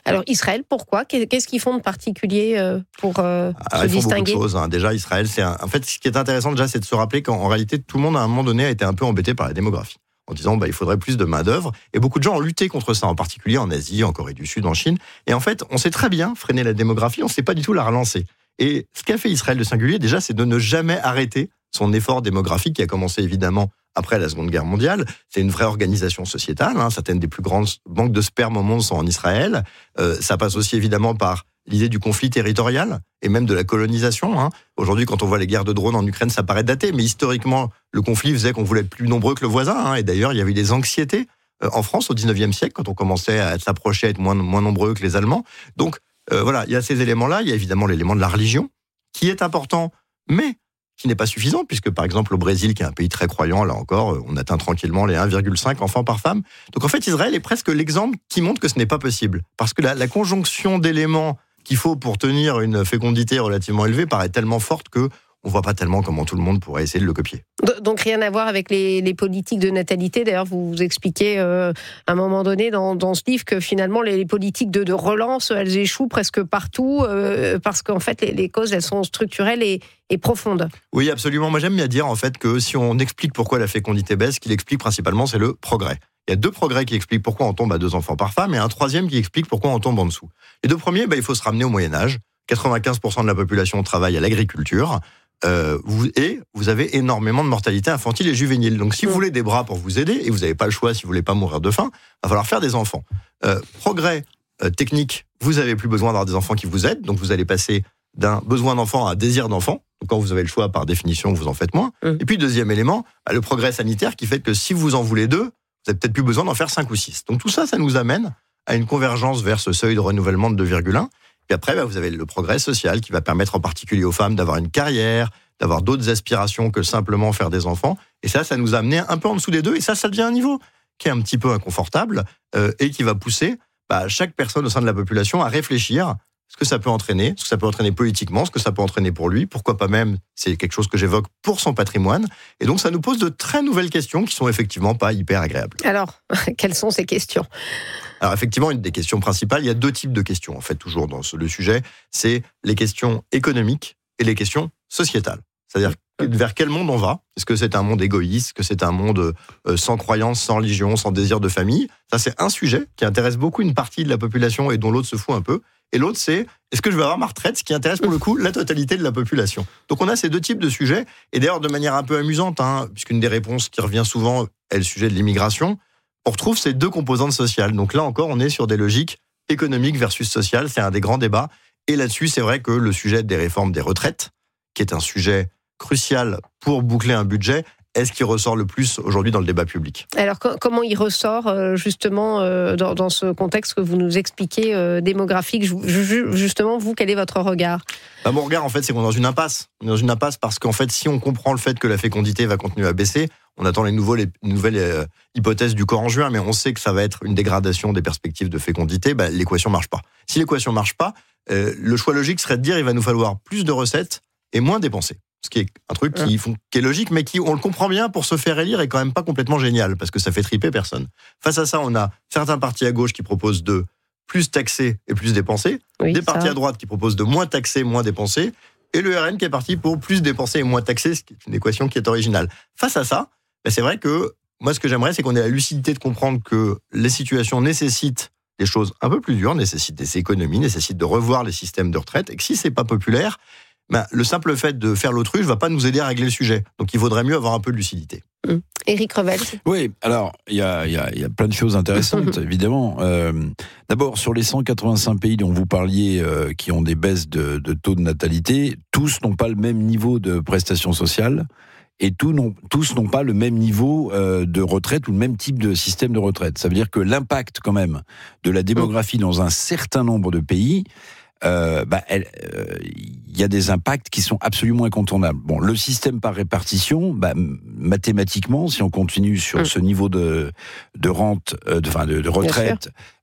S1: Alors Israël, pourquoi ? Qu'est-ce qu'ils font de particulier pour euh,
S23: Alors,
S1: se
S23: ils font
S1: distinguer ?
S23: beaucoup de choses. Hein. Déjà, Israël, c'est un... en fait, ce qui est intéressant déjà, c'est de se rappeler qu'en réalité, tout le monde à un moment donné a été un peu embêté par la démographie, en disant bah, il faudrait plus de main d'œuvre. Et beaucoup de gens ont lutté contre ça, en particulier en Asie, en Corée du Sud, en Chine. Et en fait, on sait très bien freiner la démographie, on ne sait pas du tout la relancer. Et ce qu'a fait Israël de singulier, déjà, c'est de ne jamais arrêter son effort démographique qui a commencé évidemment après la Seconde Guerre mondiale. C'est une vraie organisation sociétale. Hein. Certaines des plus grandes banques de sperme au monde sont en Israël. Euh, ça passe aussi évidemment par l'idée du conflit territorial et même de la colonisation. Hein. Aujourd'hui, quand on voit les guerres de drones en Ukraine, ça paraît daté, mais historiquement, le conflit faisait qu'on voulait être plus nombreux que le voisin. Hein. Et d'ailleurs, il y avait eu des anxiétés euh, en France au dix-neuvième siècle, quand on commençait à s'approcher, à être moins, moins nombreux que les Allemands. Donc euh, voilà, il y a ces éléments-là. Il y a évidemment l'élément de la religion, qui est important, mais qui n'est pas suffisant, puisque par exemple au Brésil, qui est un pays très croyant, là encore, on atteint tranquillement les un virgule cinq enfants par femme. Donc en fait, Israël est presque l'exemple qui montre que ce n'est pas possible. Parce que la, la conjonction d'éléments qu'il faut pour tenir une fécondité relativement élevée paraît tellement forte que on ne voit pas tellement comment tout le monde pourrait essayer de le copier.
S1: Donc rien à voir avec les, les politiques de natalité. D'ailleurs, vous, vous expliquez euh, à un moment donné dans, dans ce livre que finalement les, les politiques de, de relance, elles échouent presque partout euh, parce qu'en fait les, les causes, elles sont structurelles et, et profondes.
S23: Oui, absolument. Moi, j'aime bien dire en fait que si on explique pourquoi la fécondité baisse, ce qu'il explique principalement, c'est le progrès. Il y a deux progrès qui expliquent pourquoi on tombe à deux enfants par femme et un troisième qui explique pourquoi on tombe en dessous. Les deux premiers, bah, il faut se ramener au Moyen-Âge. quatre-vingt-quinze pour cent de la population travaille à l'agriculture. Euh, vous, et vous avez énormément de mortalité infantile et juvénile. Donc si vous voulez des bras pour vous aider, et vous n'avez pas le choix si vous voulez pas mourir de faim, il va falloir faire des enfants. Euh, progrès euh, technique, vous n'avez plus besoin d'avoir des enfants qui vous aident, donc vous allez passer d'un besoin d'enfant à un désir d'enfant. Donc quand vous avez le choix, par définition, vous en faites moins. Mmh. Et puis deuxième élément, bah, le progrès sanitaire qui fait que si vous en voulez deux, vous n'avez peut-être plus besoin d'en faire cinq ou six. Donc tout ça, ça nous amène à une convergence vers ce seuil de renouvellement de deux virgule un. Puis après, bah, vous avez le progrès social qui va permettre en particulier aux femmes d'avoir une carrière, d'avoir d'autres aspirations que simplement faire des enfants. Et ça, ça nous a amené un peu en dessous des deux. Et ça, ça devient un niveau qui est un petit peu inconfortable euh, et qui va pousser bah, chaque personne au sein de la population à réfléchir ce que ça peut entraîner, ce que ça peut entraîner politiquement, ce que ça peut entraîner pour lui, pourquoi pas même, c'est quelque chose que j'évoque, pour son patrimoine. Et donc, ça nous pose de très nouvelles questions qui sont effectivement pas hyper agréables.
S1: Alors, quelles sont ces questions ?
S23: Alors effectivement, une des questions principales, il y a deux types de questions, en fait, toujours dans ce, le sujet, c'est les questions économiques et les questions sociétales. C'est-à-dire vers quel monde on va ? Est-ce que c'est un monde égoïste ? Est-ce que c'est un monde euh, sans croyance, sans religion, sans désir de famille ? Ça, c'est un sujet qui intéresse beaucoup une partie de la population et dont l'autre se fout un peu. Et l'autre, c'est est-ce que je vais avoir ma retraite ? Ce qui intéresse pour le coup la totalité de la population. Donc on a ces deux types de sujets. Et d'ailleurs, de manière un peu amusante, hein, puisqu'une des réponses qui revient souvent est le sujet de l'immigration, on retrouve ces deux composantes sociales. Donc là encore, on est sur des logiques économiques versus sociales. C'est un des grands débats. Et là-dessus, c'est vrai que le sujet des réformes des retraites, qui est un sujet crucial pour boucler un budget, est-ce qui ressort le plus aujourd'hui dans le débat public ?
S1: Alors, co- comment il ressort euh, justement euh, dans, dans ce contexte que vous nous expliquez euh, démographique ? je, je, Justement, vous, quel est votre regard ?
S23: Bah, mon regard, en fait, c'est qu'on est dans une impasse. On est dans une impasse parce qu'en fait, si on comprend le fait que la fécondité va continuer à baisser, on attend les, nouveaux, les nouvelles euh, hypothèses du corps en juin, mais on sait que ça va être une dégradation des perspectives de fécondité, bah, l'équation ne marche pas. Si l'équation ne marche pas, euh, le choix logique serait de dire qu'il va nous falloir plus de recettes et moins dépenser. Ce qui est un truc qui, font, qui est logique, mais qui, on le comprend bien, pour se faire élire, est quand même pas complètement génial, parce que ça fait triper personne. Face à ça, on a certains partis à gauche qui proposent de plus taxer et plus dépenser, oui, des partis ça. à droite qui proposent de moins taxer, moins dépenser, et le R N qui est parti pour plus dépenser et moins taxer, ce qui est une équation qui est originale. Face à ça, ben c'est vrai que moi, ce que j'aimerais, c'est qu'on ait la lucidité de comprendre que les situations nécessitent des choses un peu plus dures, nécessitent des économies, nécessitent de revoir les systèmes de retraite, et que si c'est pas populaire, ben, le simple fait de faire l'autruche ne va pas nous aider à régler le sujet. Donc il vaudrait mieux avoir un peu de lucidité.
S1: Mmh. Éric Revel.
S2: Oui, alors il y a, y, a, y a plein de choses intéressantes, évidemment. Euh, d'abord, sur les cent quatre-vingt-cinq pays dont vous parliez, euh, qui ont des baisses de, de taux de natalité, tous n'ont pas le même niveau de prestations sociales. Et tous n'ont, tous n'ont pas le même niveau euh, de retraite ou le même type de système de retraite. Ça veut dire que l'impact, quand même, de la démographie dans un certain nombre de pays, euh, bah, il euh, y a des impacts qui sont absolument incontournables. Bon, le système par répartition, bah, mathématiquement, si on continue sur mmh. ce niveau de, de rente, euh, de, enfin, de, de retraite,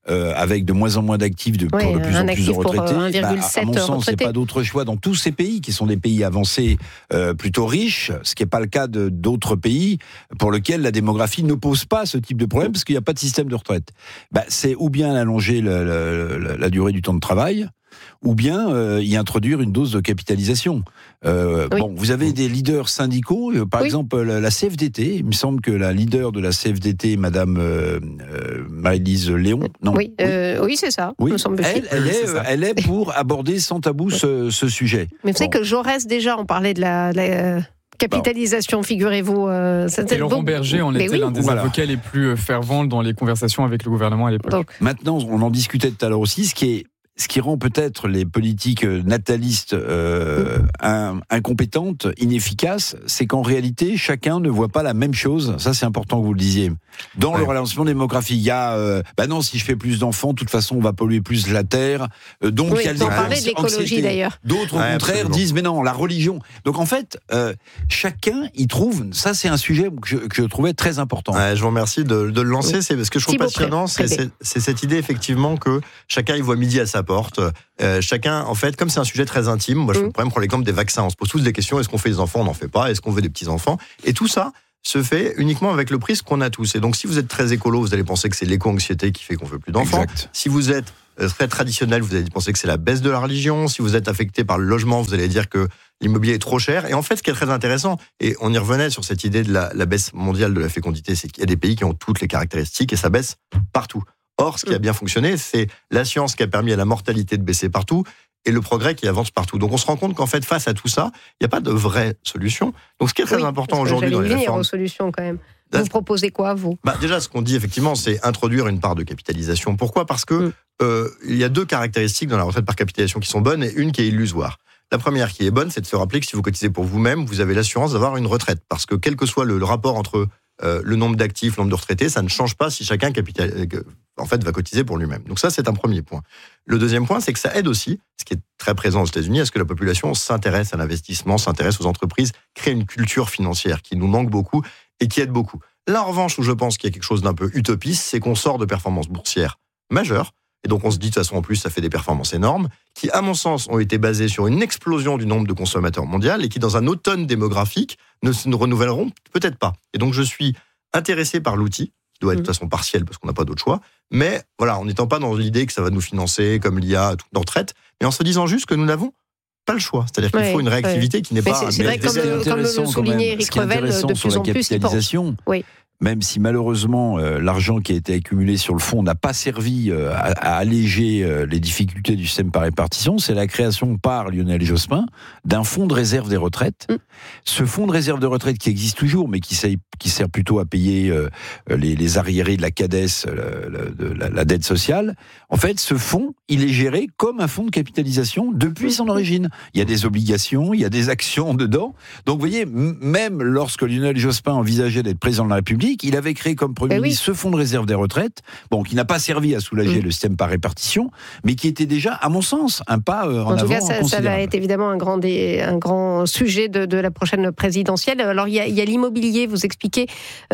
S2: euh, avec de moins en moins d'actifs, de,
S1: oui,
S2: pour de plus en plus de retraités,
S1: un virgule sept
S2: bah, à mon sens, il n'y a pas d'autre choix dans tous ces pays qui sont des pays avancés, euh, plutôt riches, ce qui n'est pas le cas de, d'autres pays pour lesquels la démographie ne pose pas ce type de problème parce qu'il n'y a pas de système de retraite. Bah, c'est ou bien allonger le, le, le, la durée du temps de travail, ou bien euh, y introduire une dose de capitalisation. Euh, oui. Bon, vous avez des leaders syndicaux, euh, par oui. exemple la, la C F D T. Il me semble que la leader de la C F D T, Madame euh, euh, Maëlys Léon, non
S1: Oui, euh, oui c'est ça.
S2: Oui.
S1: Me semble-t-il.
S2: Elle, elle, est, elle est pour aborder sans tabou ce, ce sujet.
S1: Mais vous savez bon. que Jaurès déjà, on parlait de la, la capitalisation, figurez-vous. Euh,
S3: et Laurent Berger en était oui. l'un des voilà. avocats les plus fervents dans les conversations avec le gouvernement à l'époque.
S2: Donc. Maintenant, on en discutait tout à l'heure aussi, ce qui est Ce qui rend peut-être les politiques natalistes euh, un, incompétentes, inefficaces, c'est qu'en réalité, chacun ne voit pas la même chose. Ça, c'est important que vous le disiez. Dans ouais. le relancement démographique, il y a, euh, bah non, si je fais plus d'enfants, de toute façon, on va polluer plus la terre. Euh, donc,
S1: oui,
S2: il y a
S1: les parler de l'écologie d'ailleurs.
S2: D'autres, au ouais, contraire, absolument. disent, mais non, la religion. Donc, en fait, euh, chacun y trouve. Ça, c'est un sujet que je, que je trouvais très important.
S23: Ouais, je vous remercie de, de le lancer. Oui. C'est ce que je trouve Thibaut passionnant, c'est, c'est, c'est cette idée effectivement que chacun y voit midi à sa porte. Euh, chacun, en fait, comme c'est un sujet très intime, moi je mmh. prends l'exemple des vaccins. On se pose tous des questions, est-ce qu'on fait des enfants, on n'en fait pas, est-ce qu'on veut des petits-enfants? Et tout ça se fait uniquement avec le prisme qu'on a tous. Et donc si vous êtes très écolo, vous allez penser que c'est l'éco-anxiété qui fait qu'on veut plus d'enfants. Exact. Si vous êtes très traditionnel, vous allez penser que c'est la baisse de la religion. Si vous êtes affecté par le logement, vous allez dire que l'immobilier est trop cher. Et en fait, ce qui est très intéressant, et on y revenait sur cette idée de la, la baisse mondiale de la fécondité, c'est qu'il y a des pays qui ont toutes les caractéristiques et ça baisse partout. Or, ce qui a bien fonctionné, c'est la science qui a permis à la mortalité de baisser partout et le progrès qui avance partout. Donc, on se rend compte qu'en fait, face à tout ça, il n'y a pas de vraie solution. Donc, ce qui est très oui, important aujourd'hui dans les réformes...
S1: aux solutions quand même. Vous proposez quoi, vous?
S23: bah, Déjà, ce qu'on dit, effectivement, c'est introduire une part de capitalisation. Pourquoi? Parce que mm. euh, il y a deux caractéristiques dans la retraite par capitalisation qui sont bonnes et une qui est illusoire. La première qui est bonne, c'est de se rappeler que si vous cotisez pour vous-même, vous avez l'assurance d'avoir une retraite. Parce que quel que soit le, le rapport entre euh, le nombre d'actifs, le nombre de retraités, ça ne change pas si chacun capital, euh, en fait, va cotiser pour lui-même. Donc ça, c'est un premier point. Le deuxième point, c'est que ça aide aussi, ce qui est très présent aux États-Unis, à ce que la population s'intéresse à l'investissement, s'intéresse aux entreprises, crée une culture financière qui nous manque beaucoup et qui aide beaucoup. Là, en revanche, où je pense qu'il y a quelque chose d'un peu utopiste, c'est qu'on sort de performances boursières majeures. Et donc, on se dit, de toute façon, en plus, ça fait des performances énormes, qui, à mon sens, ont été basées sur une explosion du nombre de consommateurs mondiaux et qui, dans un automne démographique, ne se renouvelleront peut-être pas. Et donc, je suis intéressé par l'outil, qui doit être de toute façon partiel parce qu'on n'a pas d'autre choix, mais voilà, en n'étant pas dans l'idée que ça va nous financer comme il y a toute notre retraite, mais en se disant juste que nous n'avons pas le choix. C'est-à-dire qu'il oui, faut une réactivité oui. qui n'est
S1: mais
S23: pas...
S1: C'est, c'est vrai, comme, le, comme le soulignait Éric Revel, de plus en plus, il pense. Oui.
S2: Même si malheureusement euh, l'argent qui a été accumulé sur le fonds n'a pas servi euh, à, à alléger euh, les difficultés du système par répartition, c'est la création par Lionel Jospin d'un fonds de réserve des retraites. Mm. Ce fonds de réserve de retraite qui existe toujours, mais qui, sert, qui sert plutôt à payer euh, les, les arriérés de la CADES, la, la, la, la dette sociale. En fait, ce fonds, il est géré comme un fonds de capitalisation depuis son origine. Il y a des obligations, il y a des actions dedans. Donc, vous voyez, m- même lorsque Lionel Jospin envisageait d'être président de la République, il avait créé comme Premier ben ministre oui. ce fonds de réserve des retraites, bon, qui n'a pas servi à soulager mmh. le système par répartition, mais qui était déjà, à mon sens, un pas euh, en, en avant. En tout cas,
S1: ça, ça va être évidemment un grand, des, un grand sujet de, de la prochaine présidentielle. Alors, il y a, il y a l'immobilier. Vous expliquez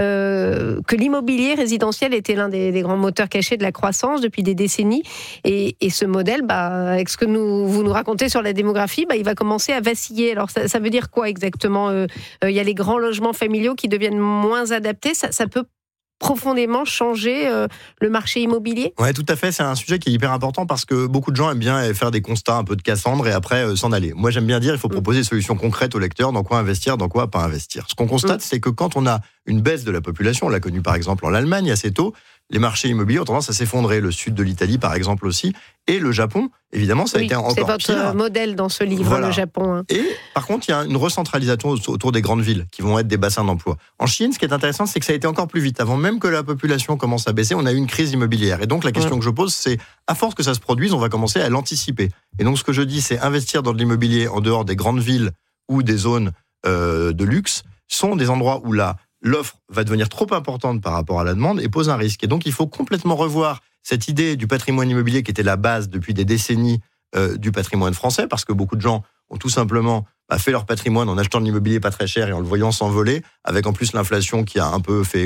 S1: euh, que l'immobilier résidentiel était l'un des, des grands moteurs cachés de la croissance depuis des décennies. Et, et ce modèle, bah, avec ce que nous, vous nous racontez sur la démographie, bah, il va commencer à vaciller. Alors, ça, ça veut dire quoi exactement? euh, euh, Il y a les grands logements familiaux qui deviennent moins adaptés. Ça, ça peut profondément changer euh, le marché immobilier?
S23: Oui, tout à fait. C'est un sujet qui est hyper important parce que beaucoup de gens aiment bien faire des constats un peu de Cassandre et après euh, s'en aller. Moi, j'aime bien dire il faut proposer des solutions concrètes aux lecteurs, dans quoi investir, dans quoi pas investir. Ce qu'on constate, mmh. c'est que quand on a une baisse de la population, on l'a connu par exemple en Allemagne assez tôt, les marchés immobiliers ont tendance à s'effondrer. Le sud de l'Italie, par exemple, aussi. Et le Japon, évidemment, ça oui, a été encore pire.
S1: C'est votre modèle dans ce livre, voilà. Le Japon. Hein.
S23: Et par contre, il y a une recentralisation autour des grandes villes qui vont être des bassins d'emploi. En Chine, ce qui est intéressant, c'est que ça a été encore plus vite. Avant même que la population commence à baisser, on a eu une crise immobilière. Et donc, la question ouais. que je pose, c'est, à force que ça se produise, on va commencer à l'anticiper. Et donc, ce que je dis, c'est investir dans de l'immobilier en dehors des grandes villes ou des zones euh, de luxe sont des endroits où la l'offre va devenir trop importante par rapport à la demande et pose un risque. Et donc, il faut complètement revoir cette idée du patrimoine immobilier qui était la base depuis des décennies euh, du patrimoine français, parce que beaucoup de gens ont tout simplement bah, fait leur patrimoine en achetant de l'immobilier pas très cher et en le voyant s'envoler, avec en plus l'inflation qui a un peu fait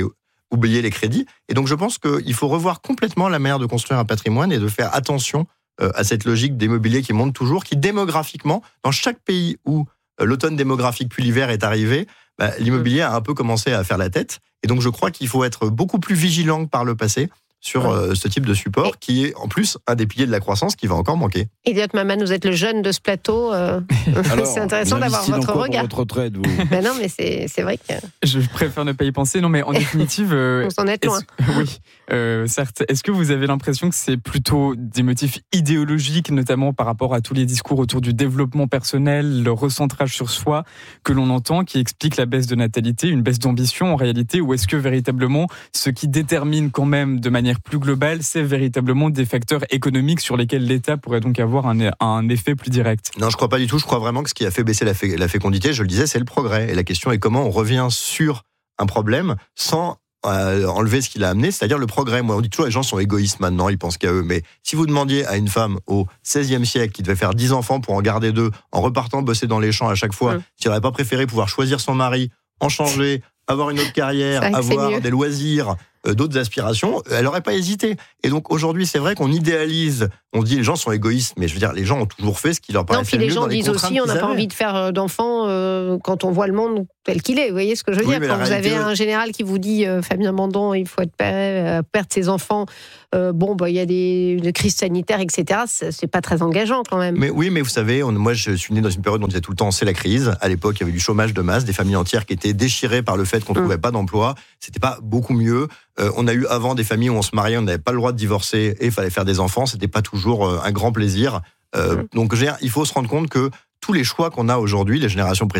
S23: oublier les crédits. Et donc je pense qu'il faut revoir complètement la manière de construire un patrimoine et de faire attention euh, à cette logique d'immobilier qui monte toujours, qui démographiquement, dans chaque pays où euh, l'automne démographique puis l'hiver est arrivé, bah, l'immobilier a un peu commencé à faire la tête. Et donc je crois qu'il faut être beaucoup plus vigilant que par le passé sur ouais. euh, ce type de support, qui est en plus un des piliers de la croissance qui va encore manquer.
S1: Elliot Maman, vous êtes le jeune de ce plateau. Euh... Alors, c'est intéressant d'avoir votre regard.
S2: Votre retraite, vous.
S1: Ben non, mais c'est, c'est vrai que...
S3: Je préfère ne pas y penser. Non, mais en définitive... Euh,
S1: On s'en est loin.
S3: Oui, euh, certes. Est-ce que vous avez l'impression que c'est plutôt des motifs idéologiques, notamment par rapport à tous les discours autour du développement personnel, le recentrage sur soi, que l'on entend, qui explique la baisse de natalité, une baisse d'ambition en réalité, ou est-ce que véritablement, ce qui détermine quand même de manière plus globale, c'est véritablement des facteurs économiques sur lesquels l'État pourrait donc avoir un, un effet plus direct?
S23: Non, je crois pas du tout. Je crois vraiment que ce qui a fait baisser la, fé- la fécondité, je le disais, c'est le progrès. Et la question est comment on revient sur un problème sans euh, enlever ce qu'il a amené, c'est-à-dire le progrès. Moi, on dit toujours les gens sont égoïstes maintenant, ils pensent qu'à eux. Mais si vous demandiez à une femme au seizième siècle qui devait faire dix enfants pour en garder deux, en repartant bosser dans les champs à chaque fois, mmh. s'il n'aurait pas préféré pouvoir choisir son mari, en changer, avoir une autre carrière, avoir des loisirs, euh, d'autres aspirations, elle n'aurait pas hésité. Et donc aujourd'hui, c'est vrai qu'on idéalise, on dit les gens sont égoïstes, mais je veux dire, les gens ont toujours fait ce qui leur paraissait mieux dans les contraintes qu'ils avaient. Non, puis les gens disent aussi, on n'a pas envie de faire d'enfants euh, quand on voit le monde tel qu'il est. Vous voyez ce que je veux oui, dire? Quand vous avez un général qui vous dit, euh, Fabien Mandon, il faut être père, euh, perdre ses enfants, euh, bon, bah, il y a des, des crises sanitaires, et cetera. C'est, c'est pas très engageant quand même. Mais oui, mais vous savez, on, moi je suis né dans une période où on disait tout le temps, c'est la crise. À l'époque, il y avait du chômage de masse, des familles entières qui étaient déchirées par le fait qu'on ne trouvait mmh. pas d'emploi. C'était pas beaucoup mieux. Euh, on a eu avant des familles où on se mariait, on n'avait pas le droit de divorcer et il fallait faire des enfants. C'était pas toujours euh, un grand plaisir. Euh, mmh. Donc, il faut se rendre compte que tous les choix qu'on a aujourd'hui, les générations précédentes,